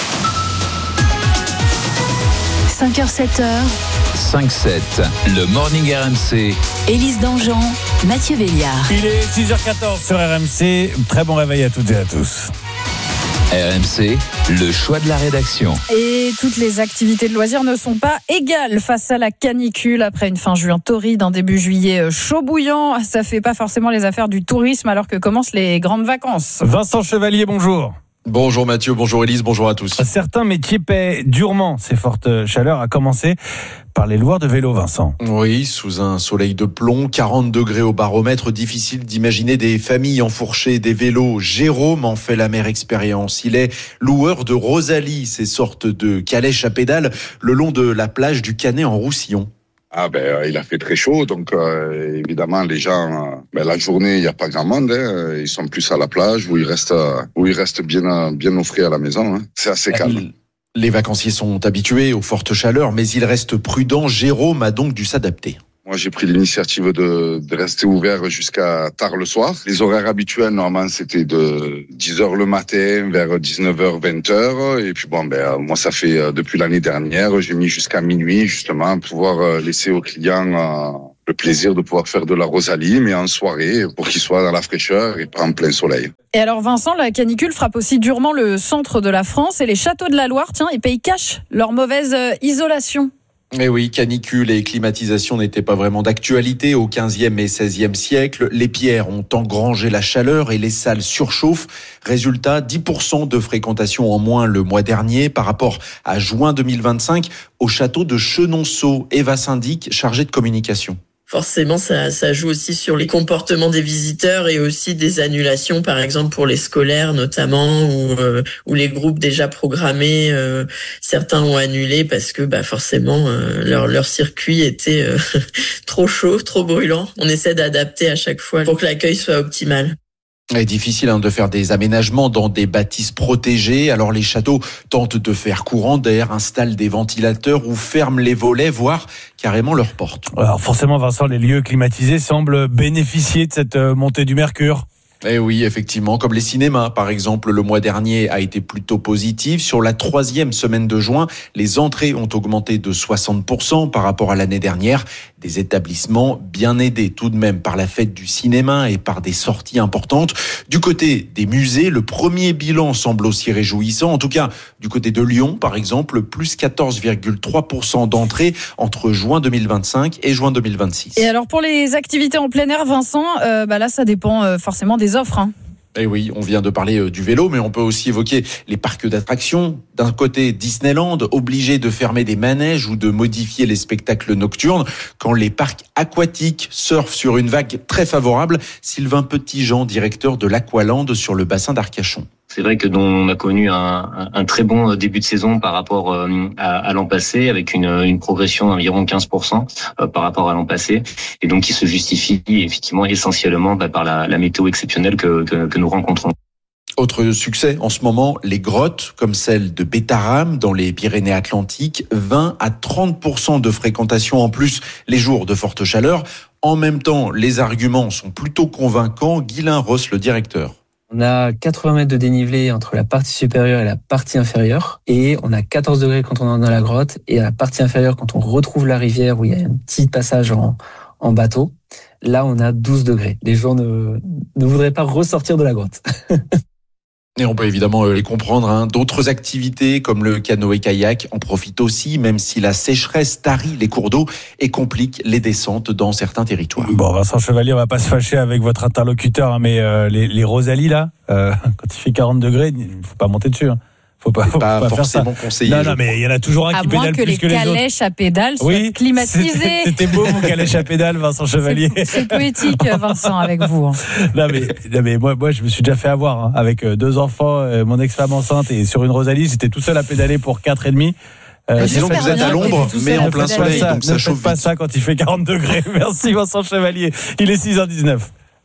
5h, 7h. 5-7, le Morning RMC. Élise Dangean, Mathieu Béliard. Il est 6h14 sur RMC. Très bon réveil à toutes et à tous. RMC, le choix de la rédaction. Et toutes les activités de loisirs ne sont pas égales face à la canicule. Après une fin juin torride, un début juillet chaud bouillant, ça fait pas forcément les affaires du tourisme alors que commencent les grandes vacances. Vincent Chevalier, bonjour. Bonjour Mathieu, bonjour Élise, bonjour à tous. Certains métiers paient durement ces fortes chaleurs, à commencer par les loueurs de vélos, Vincent. Oui, sous un soleil de plomb, 40 degrés au baromètre, difficile d'imaginer des familles enfourcher des vélos. Jérôme en fait l'amère expérience. Il est loueur de Rosalie, ces sortes de calèches à pédales le long de la plage du Canet en Roussillon. Il a fait très chaud, donc évidemment les gens, la journée il n'y a pas grand monde, ils sont plus à la plage où ils restent bien au frais à la maison. C'est assez calme. Les vacanciers sont habitués aux fortes chaleurs, mais ils restent prudents. Jérôme a donc dû s'adapter. Moi, j'ai pris l'initiative de rester ouvert jusqu'à tard le soir. Les horaires habituels, normalement, c'était de 10h le matin vers 19h, 20h. Et puis moi, ça fait depuis l'année dernière, j'ai mis jusqu'à minuit, justement, pour pouvoir laisser aux clients le plaisir de pouvoir faire de la Rosalie, mais en soirée, pour qu'ils soient dans la fraîcheur et pas en plein soleil. Et alors Vincent, la canicule frappe aussi durement le centre de la France et les châteaux de la Loire, ils payent cash leur mauvaise isolation. Mais oui, canicule et climatisation n'étaient pas vraiment d'actualité au XVe et XVIe siècle. Les pierres ont engrangé la chaleur et les salles surchauffent. Résultat, 10% de fréquentation en moins le mois dernier par rapport à juin 2025 au château de Chenonceau. Eva Syndic, chargée de communication. Forcément, ça joue aussi sur les comportements des visiteurs et aussi des annulations, par exemple pour les scolaires notamment, ou les groupes déjà programmés, certains ont annulé parce que forcément leur circuit était trop chaud, trop brûlant. On essaie d'adapter à chaque fois pour que l'accueil soit optimal. C'est difficile de faire des aménagements dans des bâtisses protégées. Alors les châteaux tentent de faire courant d'air, installent des ventilateurs ou ferment les volets, voire carrément leurs portes. Alors forcément, Vincent, les lieux climatisés semblent bénéficier de cette montée du mercure. Eh oui, effectivement, comme les cinémas, par exemple, le mois dernier a été plutôt positif. Sur la 3e semaine de juin, les entrées ont augmenté de 60% par rapport à l'année dernière. Des établissements bien aidés tout de même par la fête du cinéma et par des sorties importantes. Du côté des musées, le premier bilan semble aussi réjouissant. En tout cas, du côté de Lyon, par exemple, plus 14,3% d'entrées entre juin 2025 et juin 2026. Et alors pour les activités en plein air, Vincent, là ça dépend forcément des offres. Et oui, on vient de parler du vélo, mais on peut aussi évoquer les parcs d'attractions. D'un côté, Disneyland, obligé de fermer des manèges ou de modifier les spectacles nocturnes. Quand les parcs aquatiques surfent sur une vague très favorable, Sylvain Petitjean, directeur de l'Aqualand sur le bassin d'Arcachon. C'est vrai que on a connu un très bon début de saison par rapport à l'an passé, avec une progression d'environ 15% par rapport à l'an passé, et donc qui se justifie effectivement essentiellement par la météo exceptionnelle que nous rencontrons. Autre succès en ce moment, les grottes comme celle de Bétarame dans les Pyrénées-Atlantiques, 20 à 30% de fréquentation en plus les jours de forte chaleur. En même temps, les arguments sont plutôt convaincants. Guylain Ross, le directeur. On a 80 mètres de dénivelé entre la partie supérieure et la partie inférieure. Et on a 14 degrés quand on est dans la grotte. Et à la partie inférieure, quand on retrouve la rivière où il y a un petit passage en bateau, là, on a 12 degrés. Les gens ne voudraient pas ressortir de la grotte. Et on peut évidemment les comprendre. D'autres activités comme le canoë-kayak en profitent aussi, même si la sécheresse tarit les cours d'eau et complique les descentes dans certains territoires. Bon, Vincent Chevalier, on va pas se fâcher avec votre interlocuteur, mais les Rosalies là, quand il fait 40 degrés, il faut pas monter dessus. Faut pas forcément conseillé. Non, mais il y en a toujours un qui pédale plus que les autres. À moins que les calèches à pédale soient climatisées. C'était beau, vos calèches à pédale, Vincent Chevalier. C'est poétique, Vincent, avec vous. Non, mais moi, je me suis déjà fait avoir, avec 2 enfants, mon ex-femme enceinte, et sur une Rosalie, j'étais tout seul à pédaler pour 4,5. Disons que vous êtes à l'ombre, mais en plein soleil, donc ça chauffe. Ne faites pas ça quand il fait 40 degrés. Merci, Vincent Chevalier. Il est 6h19.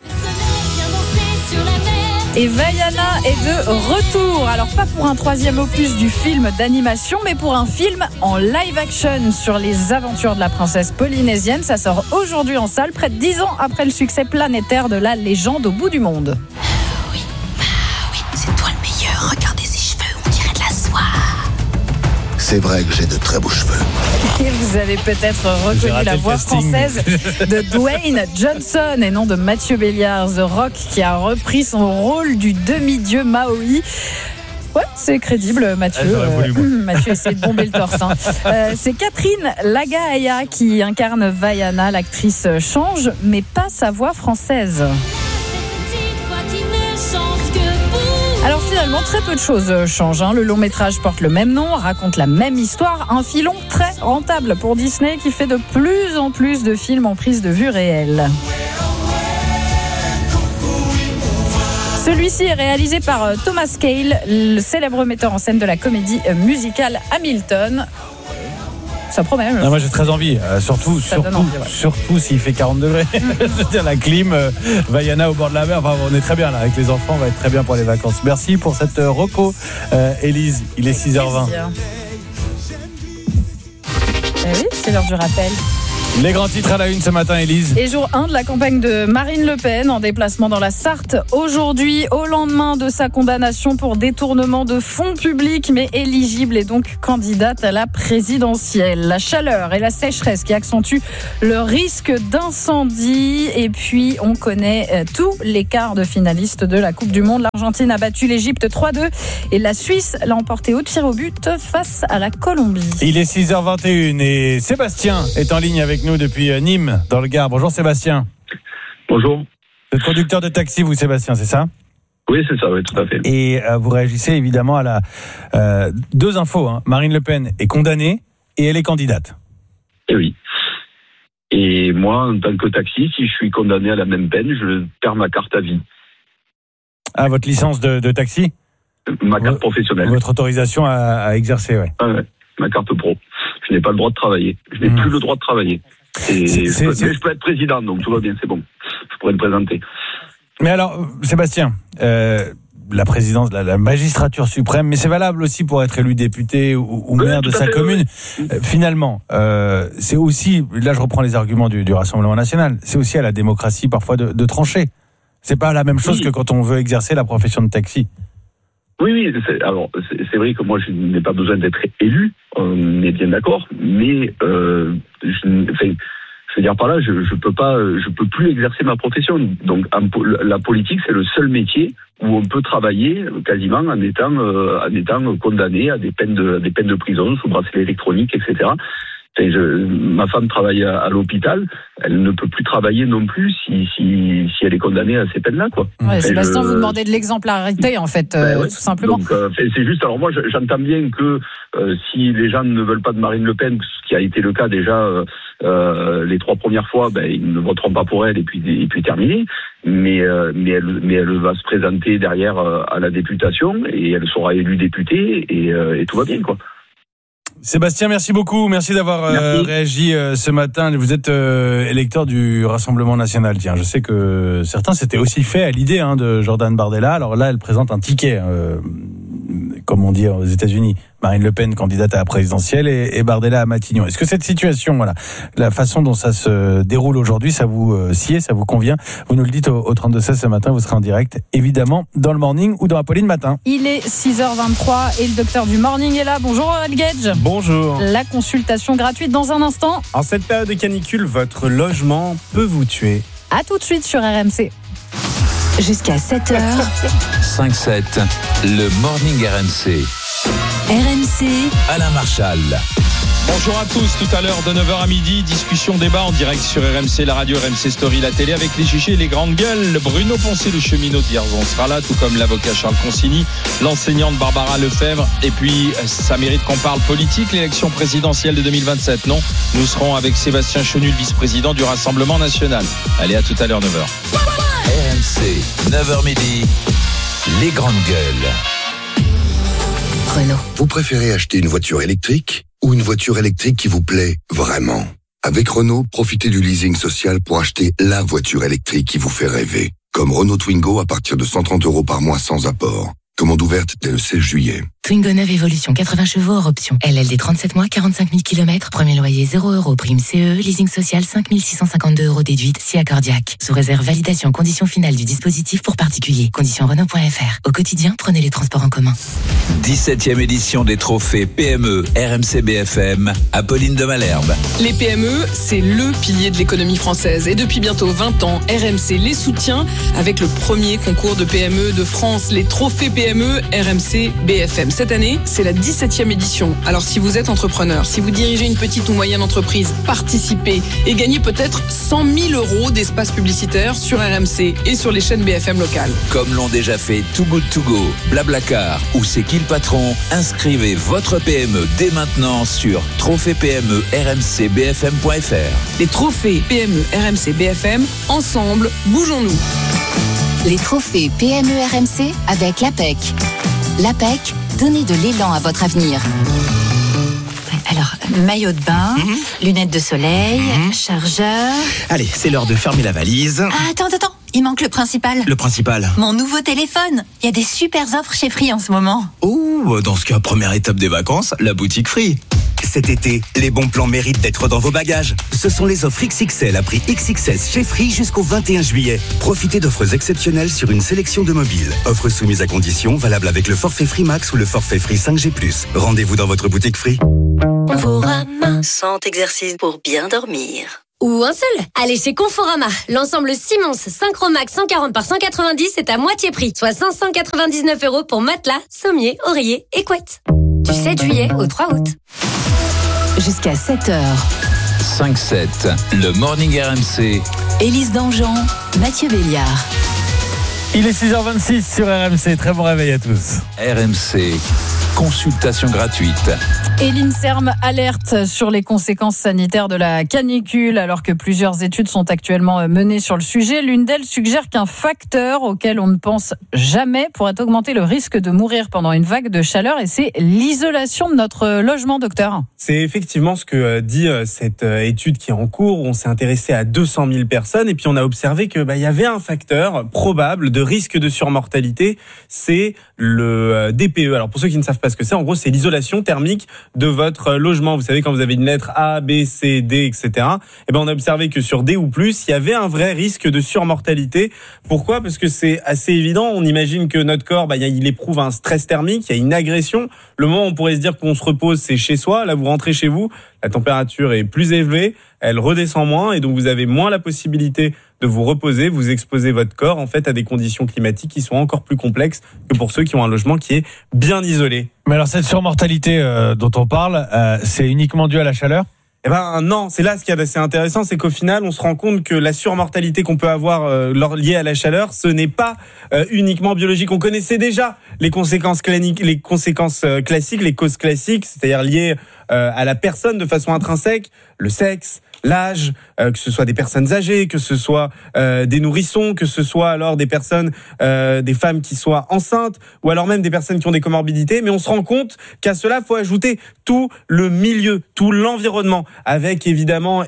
Et Vaiana est de retour. Alors pas pour un 3e opus du film d'animation, mais pour un film en live action sur les aventures de la princesse polynésienne. Ça sort aujourd'hui en salle, près de 10 ans après le succès planétaire de La Légende au bout du monde. Oui, c'est toi le meilleur. Regardez ses cheveux, on dirait de la soie. C'est vrai que j'ai de très beaux cheveux. Et vous avez peut-être reconnu la voix française de Dwayne Johnson et non de Mathieu Béliard, The Rock, qui a repris son rôle du demi-dieu Maui. Ouais, c'est crédible, Mathieu. Mathieu essaie de bomber le torse. C'est Catherine Lagaaya qui incarne Vaiana. L'actrice change, mais pas sa voix française. Alors finalement, très peu de choses changent. Le long métrage porte le même nom, raconte la même histoire, un filon très rentable pour Disney qui fait de plus en plus de films en prise de vue réelle. Celui-ci est réalisé par Thomas Cale, le célèbre metteur en scène de la comédie musicale Hamilton. Ça promet. Non, moi j'ai très envie, surtout s'il fait 40 degrés. Je veux dire, la clim, Vaiana au bord de la mer, enfin, on est très bien là avec les enfants, on va être très bien pour les vacances. Merci pour cette reco, Élise. Il est 6h20. Oui, c'est l'heure du rappel. Les grands titres à la une ce matin, Élise. Et jour 1 de la campagne de Marine Le Pen en déplacement dans la Sarthe. Aujourd'hui, au lendemain de sa condamnation pour détournement de fonds publics, mais éligible et donc candidate à la présidentielle. La chaleur et la sécheresse qui accentuent le risque d'incendie. Et puis, on connaît tous les quarts de finalistes de la Coupe du Monde. L'Argentine a battu l'Égypte 3-2 et la Suisse l'a emporté au tir au but face à la Colombie. Il est 6h21 et Sébastien est en ligne avec nous depuis Nîmes, dans le Gard. Bonjour Sébastien. Bonjour. Vous êtes conducteur de taxi, vous Sébastien, c'est ça ? Oui, c'est ça, oui, tout à fait. Et vous réagissez évidemment à la... deux infos, hein. Marine Le Pen est condamnée et elle est candidate. Et oui. Et moi, en tant que taxi, si je suis condamné à la même peine, je perds ma carte à vie. Ah, votre licence de taxi ? Ma carte professionnelle. Votre autorisation à exercer, oui. Ah ouais, ma carte pro. Je n'ai pas le droit de travailler. Je n'ai plus le droit de travailler. Mais je peux être président, donc tout va bien, c'est bon. Je pourrais me présenter. Mais alors, Sébastien, la présidence, la magistrature suprême, mais c'est valable aussi pour être élu député ou maire de sa commune. Oui. Finalement, c'est aussi, là je reprends les arguments du Rassemblement national, c'est aussi à la démocratie parfois de trancher. C'est pas la même chose que quand on veut exercer la profession de taxi. Oui, c'est vrai que moi je n'ai pas besoin d'être élu, on est bien d'accord, mais je veux dire par là, je peux plus exercer ma profession. Donc la politique, c'est le seul métier où on peut travailler quasiment en étant condamné à des peines de prison sous bracelet électronique, etc. Ma femme travaille à l'hôpital, elle ne peut plus travailler non plus si elle est condamnée à ces peines-là, quoi. Ouais, Sébastien, vous demandez de l'exemplarité, en fait, tout simplement. Donc, c'est juste, alors moi, j'entends bien que si les gens ne veulent pas de Marine Le Pen, ce qui a été le cas déjà les 3 premières fois, ils ne voteront pas pour elle et puis terminé. Mais elle va se présenter derrière à la députation et elle sera élue députée et tout va bien, quoi. Sébastien, merci beaucoup. Merci d'avoir réagi ce matin. Vous êtes électeur du Rassemblement national. Tiens, je sais que certains s'étaient aussi fait à l'idée de Jordan Bardella. Alors là, elle présente un ticket, comme on dit aux États-Unis. Marine Le Pen, candidate à la présidentielle, et Bardella à Matignon. Est-ce que cette situation, la façon dont ça se déroule aujourd'hui, ça vous sied, ça vous convient ? Vous nous le dites au 32-16 ce matin, vous serez en direct, évidemment, dans le Morning ou dans Apolline Matin. Il est 6h23 et le docteur du Morning est là. Bonjour Gage. Bonjour. La consultation gratuite dans un instant. En cette période de canicule, votre logement peut vous tuer. À tout de suite sur RMC. Jusqu'à 7h. 5-7, le Morning RMC. RMC, Alain Marchal. Bonjour à tous, tout à l'heure de 9h à midi, discussion débat en direct sur RMC, la radio, RMC Story, la télé avec les chichés et les grandes gueules. Bruno Poncé, le cheminot de Vierzon sera là, tout comme l'avocat Charles Consigny, l'enseignante Barbara Lefebvre, et puis ça mérite qu'on parle politique, l'élection présidentielle de 2027, non ? Nous serons avec Sébastien Chenu, le vice-président du Rassemblement national. Allez, à tout à l'heure, 9h. RMC, 9h midi, les grandes gueules. Renault. Vous préférez acheter une voiture électrique ou une voiture électrique qui vous plaît vraiment ? Avec Renault, profitez du leasing social pour acheter la voiture électrique qui vous fait rêver. Comme Renault Twingo à partir de 130 € par mois sans apport. Commande ouverte dès le 16 juillet. Twingo 9 Evolution, 80 chevaux hors option. LLD 37 mois, 45 000 km. Premier loyer 0 €. Prime CE. Leasing social 5 652 € déduite si accordiaque. Sous réserve validation condition finale du dispositif pour particuliers. Conditions Renault.fr. Au quotidien, prenez les transports en commun. 17e édition des trophées PME RMC BFM. Apolline de Malherbe. Les PME, c'est le pilier de l'économie française. Et depuis bientôt 20 ans, RMC les soutient avec le premier concours de PME de France, les trophées PME RMC BFM. Cette année, c'est la 17e édition. Alors si vous êtes entrepreneur, si vous dirigez une petite ou moyenne entreprise, participez et gagnez peut-être 100 000 € d'espace publicitaire sur RMC et sur les chaînes BFM locales. Comme l'ont déjà fait Too Good To Go, Blablacar ou C'est qui le patron, inscrivez votre PME dès maintenant sur trophées-PME-RMC-BFM.fr. Les trophées PME RMC BFM, ensemble, bougeons-nous. Les trophées PME RMC avec l'APEC. L'APEC, donnez de l'élan à votre avenir. Alors, maillot de bain, lunettes de soleil, chargeur... Allez, c'est l'heure de fermer la valise. Ah, attends, il manque le principal. Le principal. Mon nouveau téléphone. Il y a des super offres chez Free en ce moment. Oh, dans ce cas, première étape des vacances, la boutique Free. Cet été, les bons plans méritent d'être dans vos bagages. Ce sont les offres XXL à prix XXS chez Free jusqu'au 21 juillet. Profitez d'offres exceptionnelles sur une sélection de mobiles. Offres soumises à conditions, valables avec le forfait Free Max ou le forfait Free 5G+. Rendez-vous dans votre boutique Free. Conforama, 100 exercices pour bien dormir. Ou un seul. Allez chez Conforama. L'ensemble Simons Synchromax 140 par 190 est à moitié prix. Soit 599 € pour matelas, sommier, oreiller et couette. Du 7 juillet au 3 août. Jusqu'à 7h. 5-7, le Morning RMC. Élise Dangean, Mathieu Béliard. Il est 6h26 sur RMC. Très bon réveil à tous. RMC, consultation gratuite. Et l'INSERM alerte sur les conséquences sanitaires de la canicule alors que plusieurs études sont actuellement menées sur le sujet. L'une d'elles suggère qu'un facteur auquel on ne pense jamais pourrait augmenter le risque de mourir pendant une vague de chaleur, et c'est l'isolation de notre logement, docteur. C'est effectivement ce que dit cette étude qui est en cours. On s'est intéressé à 200 000 personnes et puis on a observé que y avait un facteur probable de risque de surmortalité, c'est le DPE. Alors pour ceux qui ne savent pas ce que c'est, en gros c'est l'isolation thermique de votre logement. Vous savez, quand vous avez une lettre A, B, C, D, etc. On a observé que sur D ou plus, il y avait un vrai risque de surmortalité. Pourquoi ? Parce que c'est assez évident. On imagine que notre corps, il éprouve un stress thermique, il y a une agression. Le moment où on pourrait se dire qu'on se repose, c'est chez soi. Là, vous rentrez chez vous, la température est plus élevée, elle redescend moins et donc vous avez moins la possibilité de vous reposer, vous exposez votre corps en fait à des conditions climatiques qui sont encore plus complexes que pour ceux qui ont un logement qui est bien isolé. Mais alors cette surmortalité dont on parle, c'est uniquement dû à la chaleur ? Non, c'est là ce qui est assez intéressant, c'est qu'au final, on se rend compte que la surmortalité qu'on peut avoir liée à la chaleur, ce n'est pas uniquement biologique. On connaissait déjà les conséquences classiques, les causes classiques, c'est-à-dire liées à la personne de façon intrinsèque, le sexe, l'âge, que ce soit des personnes âgées, que ce soit des nourrissons, que ce soit alors des personnes, des femmes qui soient enceintes, ou alors même des personnes qui ont des comorbidités. Mais on se rend compte qu'à cela, il faut ajouter tout le milieu, tout l'environnement, avec évidemment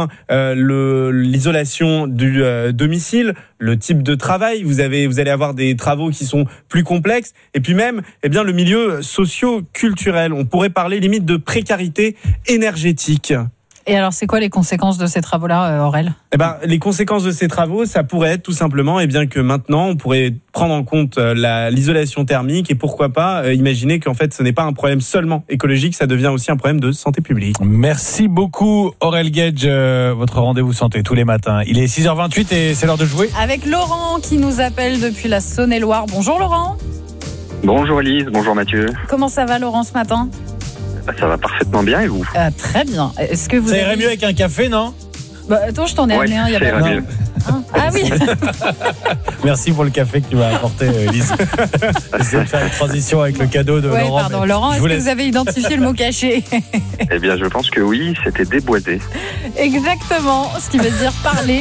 l'isolation du domicile, le type de travail. Vous allez avoir des travaux qui sont plus complexes, et puis même le milieu socio-culturel. On pourrait parler limite de précarité énergétique. Et alors, c'est quoi les conséquences de ces travaux-là, Aurel ? Les conséquences de ces travaux, ça pourrait être tout simplement que maintenant, on pourrait prendre en compte l'isolation thermique et pourquoi pas imaginer qu'en fait, ce n'est pas un problème seulement écologique, ça devient aussi un problème de santé publique. Merci beaucoup, Aurel Gage, votre rendez-vous santé tous les matins. Il est 6h28 et c'est l'heure de jouer. Avec Laurent qui nous appelle depuis la Saône-et-Loire. Bonjour Laurent. Bonjour Elise, bonjour Mathieu. Comment ça va Laurent ce matin ? Ça va parfaitement bien et vous ? Très bien. Est-ce que vous ça irait mieux avec un café, non ? Attends, je t'en ai amené un. Ça irait mieux. Ah oui. Merci pour le café que tu m'as apporté, Elise. J'essaie de faire une transition avec le cadeau de Laurent. Pardon, Laurent, est-ce que vous avez identifié le mot caché ? Eh bien, je pense que oui, c'était déboisé. Exactement, ce qui veut dire parler.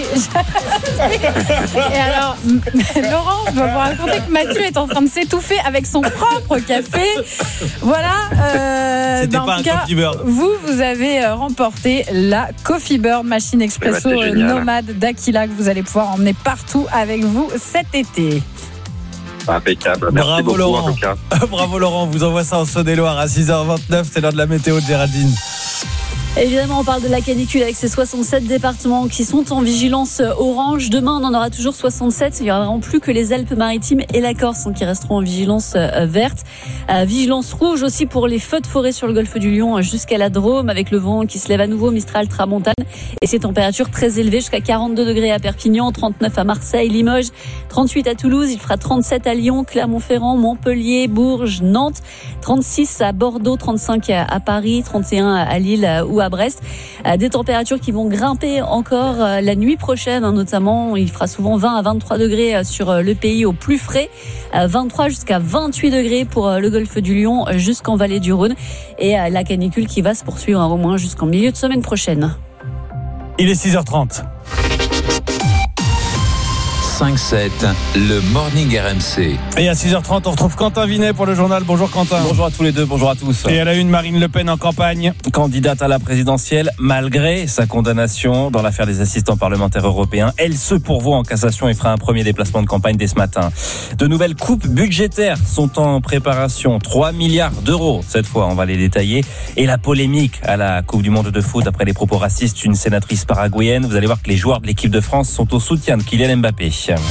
Et alors, Laurent, je dois vous raconter que Mathieu est en train de s'étouffer avec son propre café. Voilà. C'était pas un Coffee Bird. Vous avez remporté la Coffee Bird, machine expresso nomade d'Aquila que vous allez pouvoir emmener partout avec vous cet été. Impeccable. Merci Bravo beaucoup, Laurent. en tout cas. Bravo Laurent, on vous envoie ça en Saône-et-Loire à 6h29, c'est l'heure de la météo de Géraldine. Évidemment, on parle de la canicule avec ces 67 départements qui sont en vigilance orange. Demain, on en aura toujours 67. Il n'y aura vraiment plus que les Alpes-Maritimes et la Corse qui resteront en vigilance verte. Vigilance rouge aussi pour les feux de forêt sur le golfe du Lion jusqu'à la Drôme, avec le vent qui se lève à nouveau, Mistral, Tramontane. Et ces températures très élevées, jusqu'à 42 degrés à Perpignan, 39 à Marseille, Limoges, 38 à Toulouse. Il fera 37 à Lyon, Clermont-Ferrand, Montpellier, Bourges, Nantes, 36 à Bordeaux, 35 à Paris, 31 à Lille ou à Brest. Des températures qui vont grimper encore la nuit prochaine, notamment. Il fera souvent 20 à 23 degrés sur le pays au plus frais, 23 jusqu'à 28 degrés pour le golfe du Lion jusqu'en vallée du Rhône, et la canicule qui va se poursuivre au moins jusqu'en milieu de semaine prochaine. Il est 6h30. 6h-5-7, le Morning RMC. Et à 6h30, on retrouve Quentin Vinet pour le journal. Bonjour Quentin. Bonjour à tous les deux, bonjour à tous. Et à la une, Marine Le Pen en campagne. Candidate à la présidentielle, malgré sa condamnation dans l'affaire des assistants parlementaires européens, elle se pourvoit en cassation et fera un premier déplacement de campagne dès ce matin. De nouvelles coupes budgétaires sont en préparation. 3 milliards d'euros, cette fois, on va les détailler. Et la polémique à la Coupe du Monde de foot après les propos racistes d'une sénatrice paraguayenne. Vous allez voir que les joueurs de l'équipe de France sont au soutien de Kylian Mbappé.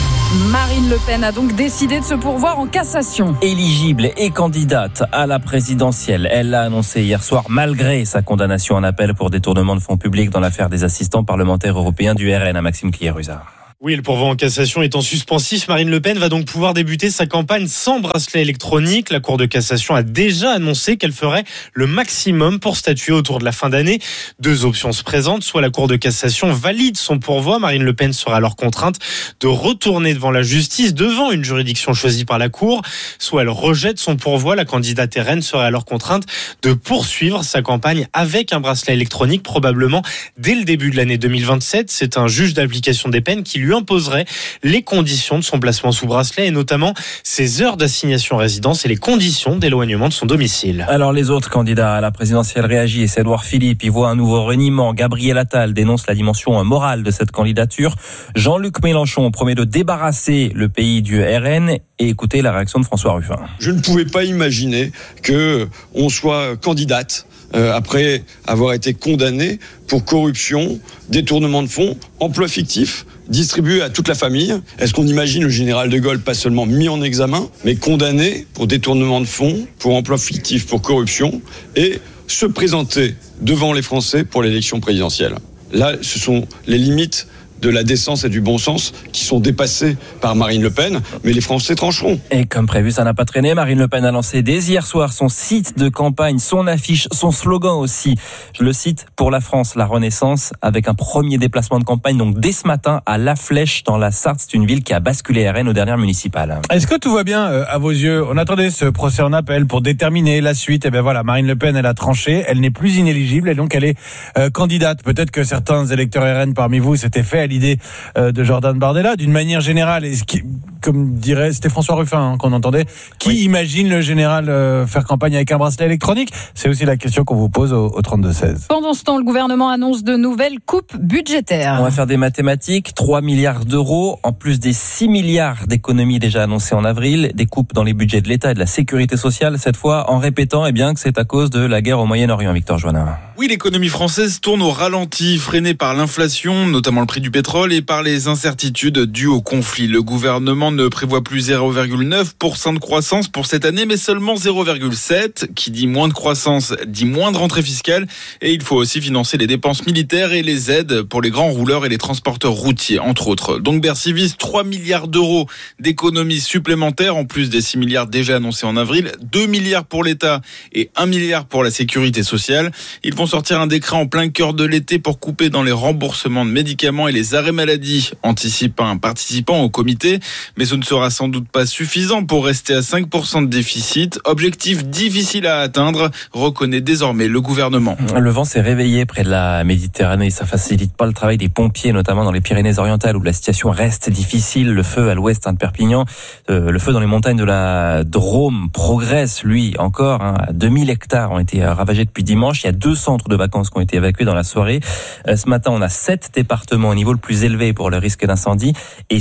Marine Le Pen a donc décidé de se pourvoir en cassation. Éligible et candidate à la présidentielle, elle l'a annoncé hier soir malgré sa condamnation en appel pour détournement de fonds publics dans l'affaire des assistants parlementaires européens du RN à Maxime Clieruzard. Oui, le pourvoi en cassation étant suspensif, Marine Le Pen va donc pouvoir débuter sa campagne sans bracelet électronique. La Cour de cassation a déjà annoncé qu'elle ferait le maximum pour statuer autour de la fin d'année. 2 options se présentent, soit la Cour de cassation valide son pourvoi, Marine Le Pen sera alors contrainte de retourner devant la justice, devant une juridiction choisie par la Cour, soit elle rejette son pourvoi, la candidate RN serait alors contrainte de poursuivre sa campagne avec un bracelet électronique, probablement dès le début de l'année 2027. C'est un juge d'application des peines qui lui imposerait les conditions de son placement sous bracelet et notamment ses heures d'assignation résidence et les conditions d'éloignement de son domicile. Alors les autres candidats à la présidentielle réagissent. Édouard Philippe y voit un nouveau reniement. Gabriel Attal dénonce la dimension morale de cette candidature. Jean-Luc Mélenchon promet de débarrasser le pays du RN. Et écoutez la réaction de François Ruffin. Je ne pouvais pas imaginer qu'on soit candidate après avoir été condamné pour corruption, détournement de fonds, emploi fictif, distribué à toute la famille. Est-ce qu'on imagine le général de Gaulle pas seulement mis en examen, mais condamné pour détournement de fonds, pour emploi fictif, pour corruption, et se présenter devant les Français pour l'élection présidentielle? Là, ce sont les limites de la décence et du bon sens qui sont dépassés par Marine Le Pen, mais les Français trancheront. Et comme prévu, ça n'a pas traîné. Marine Le Pen a lancé dès hier soir son site de campagne, son affiche, son slogan aussi. Je le cite, pour la France, la Renaissance, avec un premier déplacement de campagne, donc dès ce matin à La Flèche, dans la Sarthe. C'est une ville qui a basculé RN aux dernières municipales. Est-ce que tout va bien à vos yeux? On attendait ce procès en appel pour déterminer la suite. Et bien voilà, Marine Le Pen, elle a tranché, elle n'est plus inéligible et donc elle est candidate. Peut-être que certains électeurs RN parmi vous s'étaient fait à l'idée de Jordan Bardella. D'une manière générale, et comme dirait, c'était François Ruffin qu'on entendait, qui imagine le général faire campagne avec un bracelet électronique? C'est aussi la question qu'on vous pose au 32-16. Pendant ce temps, le gouvernement annonce de nouvelles coupes budgétaires. On va faire des mathématiques. 3 milliards d'euros, en plus des 6 milliards d'économies déjà annoncées en avril, des coupes dans les budgets de l'État et de la sécurité sociale, cette fois en répétant que c'est à cause de la guerre au Moyen-Orient. Victor Joannin. Oui, l'économie française tourne au ralenti, freinée par l'inflation, notamment le prix du pétrole, et par les incertitudes dues au conflit. Le gouvernement ne prévoit plus 0,9% de croissance pour cette année, mais seulement 0,7%. Qui dit moins de croissance, dit moins de rentrée fiscale. Et il faut aussi financer les dépenses militaires et les aides pour les grands rouleurs et les transporteurs routiers, entre autres. Donc Bercy vise 3 milliards d'euros d'économies supplémentaires, en plus des 6 milliards déjà annoncés en avril. 2 milliards pour l'État et 1 milliard pour la sécurité sociale. Ils vont sortir un décret en plein cœur de l'été pour couper dans les remboursements de médicaments et les arrêts maladie, participant au comité. Mais ce ne sera sans doute pas suffisant pour rester à 5% de déficit. Objectif difficile à atteindre, reconnaît désormais le gouvernement. Le vent s'est réveillé près de la Méditerranée. Ça facilite pas le travail des pompiers, notamment dans les Pyrénées-Orientales où la situation reste difficile. Le feu à l'ouest de Perpignan, le feu dans les montagnes de la Drôme progresse, lui, encore. 2000 hectares ont été ravagés depuis dimanche. Il y a 2 centres de vacances qui ont été évacués dans la soirée. Ce matin, on a 7 départements au niveau le plus élevé pour le risque d'incendie et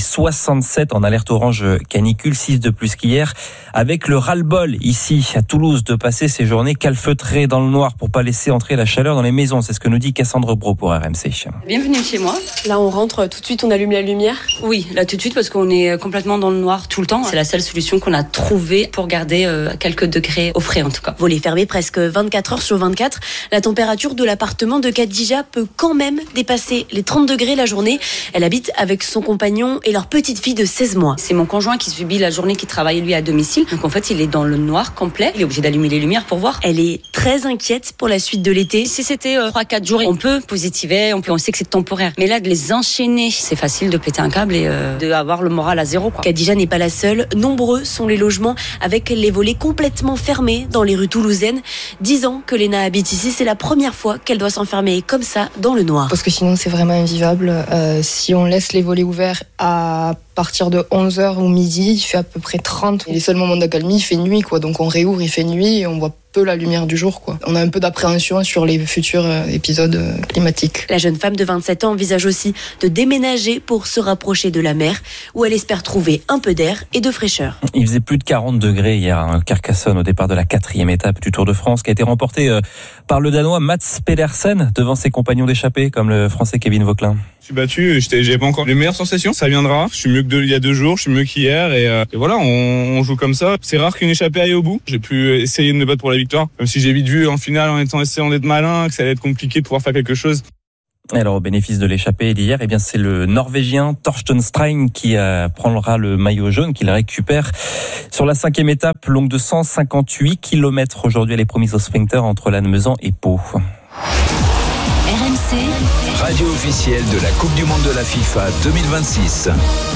67 en alerte orange canicule, 6 de plus qu'hier, avec le ras-le-bol ici à Toulouse de passer ces journées calfeutrées dans le noir pour pas laisser entrer la chaleur dans les maisons. C'est ce que nous dit Cassandre Bro pour RMC. Bienvenue chez moi. Là, on rentre tout de suite, on allume la lumière. Oui, là tout de suite parce qu'on est complètement dans le noir tout le temps. C'est la seule solution qu'on a trouvée pour garder quelques degrés au frais en tout cas. Volet fermé presque 24 heures sur 24. La température de l'appartement de Khadija peut quand même dépasser les 30 degrés la journée. Elle habite avec son compagnon et leur petite fille de 16 mois. C'est mon conjoint qui subit la journée, qui travaille lui à domicile. Donc en fait, il est dans le noir complet. Il est obligé d'allumer les lumières pour voir. Elle est très inquiète pour la suite de l'été. Si c'était 3-4 jours, on peut positiver, on sait que c'est temporaire. Mais là, de les enchaîner, c'est facile de péter un câble et d'avoir le moral à zéro. Khadija n'est pas la seule. Nombreux sont les logements avec les volets complètement fermés dans les rues toulousaines. 10 ans que Léna habite ici, c'est la première première fois qu'elle doit s'enfermer comme ça dans le noir. Parce que sinon c'est vraiment invivable. Si on laisse les volets ouverts à partir de 11h ou midi, il fait à peu près 30. Et les seuls moments d'accalmie, il fait nuit, quoi. Donc on réouvre, il fait nuit et on voit peu la lumière du jour, quoi. On a un peu d'appréhension sur les futurs épisodes climatiques. La jeune femme de 27 ans envisage aussi de déménager pour se rapprocher de la mer, où elle espère trouver un peu d'air et de fraîcheur. Il faisait plus de 40 degrés hier à Carcassonne au départ de la 4e étape du Tour de France qui a été remportée par le Danois Mats Pedersen devant ses compagnons d'échappée comme le Français Kevin Vauquelin. Je suis battu, j'ai pas encore les meilleures sensations, ça viendra. Je suis mieux qu'il y a 2 jours, je suis mieux qu'hier et voilà, on joue comme ça. C'est rare qu'une échappée aille au bout. J'ai pu essayer de me battre pour la victoire, même si j'ai vite vu en finale en essayant d'être malin que ça allait être compliqué de pouvoir faire quelque chose. Alors au bénéfice de l'échappée d'hier, eh bien c'est le Norvégien Torsten Strain qui prendra le maillot jaune, qu'il récupère sur la 5e étape, longue de 158 km aujourd'hui. Elle est promise au sprinter entre Lannemezan et Pau. RMC, radio officielle de la Coupe du Monde de la FIFA 2026.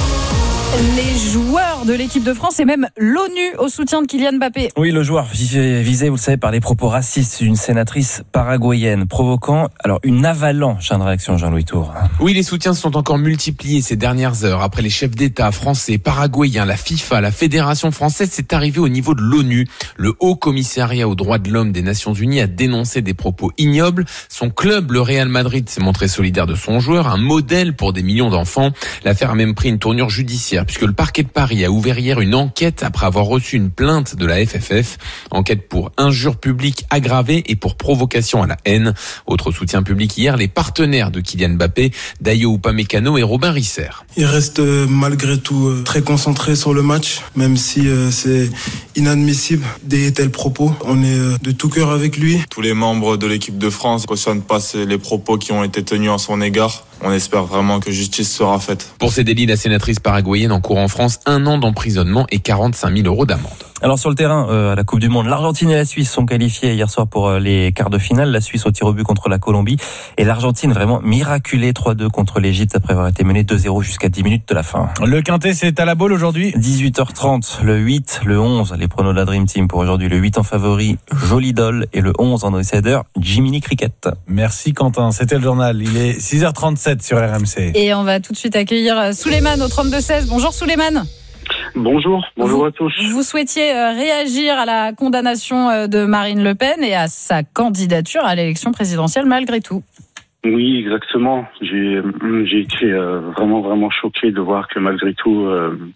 Les joueurs de l'équipe de France et même l'ONU au soutien de Kylian Mbappé. Oui, le joueur visé, vous le savez, par les propos racistes d'une sénatrice paraguayenne, provoquant alors une avalanche de réaction, Jean-Louis Tour. Oui, les soutiens sont encore multipliés ces dernières heures. Après les chefs d'État français, paraguayens, la FIFA, la Fédération française, c'est arrivé au niveau de l'ONU. Le Haut Commissariat aux droits de l'homme des Nations Unies a dénoncé des propos ignobles. Son club, le Real Madrid, s'est montré solidaire de son joueur, un modèle pour des millions d'enfants. L'affaire a même pris une tournure judiciaire, puisque le parquet de Paris a ouvert hier une enquête après avoir reçu une plainte de la FFF. Enquête pour injure publique aggravée et pour provocation à la haine. Autre soutien public hier, les partenaires de Kylian Mbappé, Dayo Upamecano et Robin Risser. Il reste malgré tout très concentré sur le match, même si c'est inadmissible des tels propos. On est de tout cœur avec lui. Tous les membres de l'équipe de France ne cautionnent pas les propos qui ont été tenus en son égard. On espère vraiment que justice sera faite. Pour ces délits, la sénatrice paraguayenne encourt en France 1 an d'emprisonnement et 45 000 € d'amende. Alors sur le terrain, à la Coupe du Monde, l'Argentine et la Suisse sont qualifiés hier soir pour les quarts de finale. La Suisse au tir au but contre la Colombie et l'Argentine vraiment miraculée 3-2 contre l'Égypte après avoir été menée 2-0 jusqu'à 10 minutes de la fin. Le quintet, c'est à la boule aujourd'hui. 18h30, le 8, le 11, les pronos de la Dream Team pour aujourd'hui. Le 8 en favori, Jolie Doll et le 11 en outsider, Jiminy Cricket. Merci Quentin, c'était le journal. Il est 6h37 sur RMC. Et on va tout de suite accueillir Souleymane au 32-16. Bonjour Souleymane. Bonjour à tous. Vous souhaitiez réagir à la condamnation de Marine Le Pen et à sa candidature à l'élection présidentielle malgré tout. Oui, exactement. J'ai été vraiment choqué de voir que malgré tout,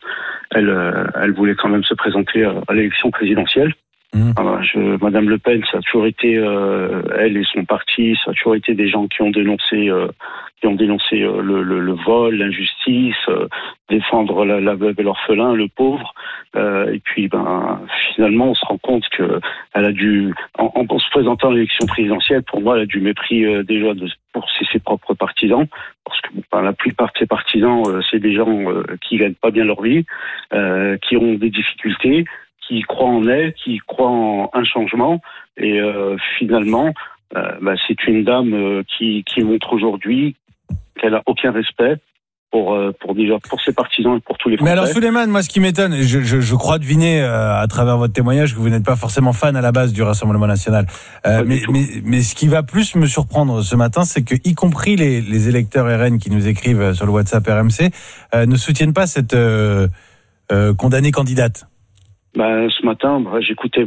elle voulait quand même se présenter à l'élection présidentielle. Madame Le Pen, ça a toujours été elle et son parti, ça a toujours été des gens qui ont dénoncé le vol, l'injustice, défendre la veuve et l'orphelin, le pauvre. Et puis, finalement, on se rend compte que elle a dû, en se présentant à l'élection présidentielle, pour moi, elle a du mépris déjà pour ses propres partisans, parce que la plupart de ses partisans, c'est des gens qui gagnent pas bien leur vie, qui ont des difficultés, qui croient en elle, qui croient en un changement, et finalement, c'est une dame qui montre aujourd'hui qu'elle a aucun respect pour ses partisans et pour tous les Français. Mais alors Souleymane, moi ce qui m'étonne, je crois deviner à travers votre témoignage que vous n'êtes pas forcément fan à la base du Rassemblement National. Mais ce qui va plus me surprendre ce matin, c'est que y compris les électeurs RN qui nous écrivent sur le WhatsApp RMC ne soutiennent pas cette condamnée candidate. Ce matin, j'écoutais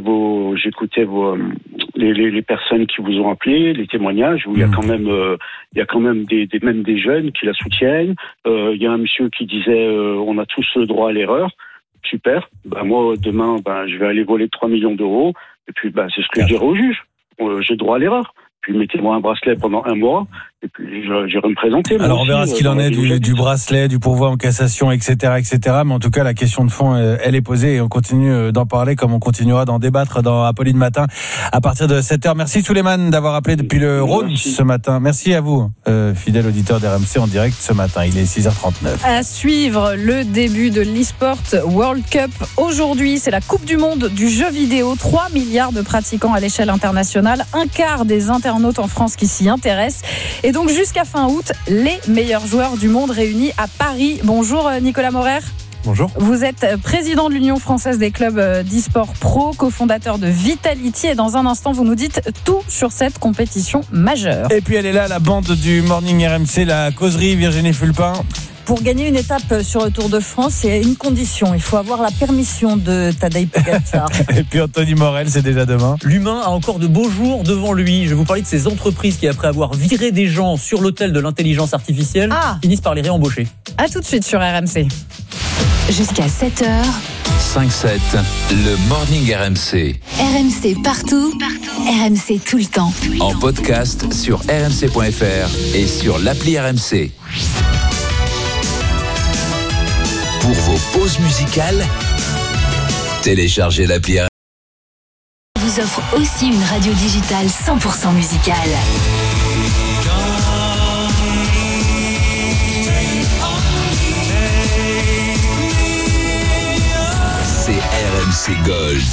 les personnes qui vous ont appelé, les témoignages où il y a quand même même des jeunes qui la soutiennent. Il y a un monsieur qui disait on a tous le droit à l'erreur. Super. Moi demain, je vais aller voler 3 millions d'euros et puis c'est ce que je dirai au juge. J'ai le droit à l'erreur. Puis mettez-moi un bracelet pendant 1 mois et puis j'irai me présenter. Alors on verra ce qu'il en est du bracelet, du pourvoi en cassation, etc. Mais en tout cas, la question de fond, elle est posée et on continue d'en parler comme on continuera d'en débattre dans Apolline Matin à partir de 7h. Merci Souleymane d'avoir appelé depuis le Rhône ce matin. Merci à vous, fidèle auditeur d'RMC en direct ce matin. Il est 6h39. À suivre le début de l'e-sport World Cup. Aujourd'hui, c'est la Coupe du Monde du jeu vidéo. 3 milliards de pratiquants à l'échelle internationale. Un quart des internautes en France qui s'y intéressent. Et donc jusqu'à fin août, les meilleurs joueurs du monde réunis à Paris. Bonjour Nicolas Maurer. Bonjour. Vous êtes président de l'Union française des clubs d'e-sport pro, cofondateur de Vitality, et dans un instant, vous nous dites tout sur cette compétition majeure. Et puis elle est là, la bande du Morning RMC, la causerie, Virginie Fulpin. Pour gagner une étape sur le Tour de France, il y a une condition. Il faut avoir la permission de Tadej Pogačar. Et puis Anthony Morel, c'est déjà demain. L'humain a encore de beaux jours devant lui. Je vais vous parler de ces entreprises qui, après avoir viré des gens sur l'autel de l'intelligence artificielle, finissent par les réembaucher. À tout de suite sur RMC. Jusqu'à 7h. 5-7, le Morning RMC. RMC partout. RMC tout le temps. En podcast sur rmc.fr et sur l'appli RMC. Pour vos pauses musicales, téléchargez l'appli RMC. Vous offre aussi une radio digitale 100% musicale. C'est RMC Gold.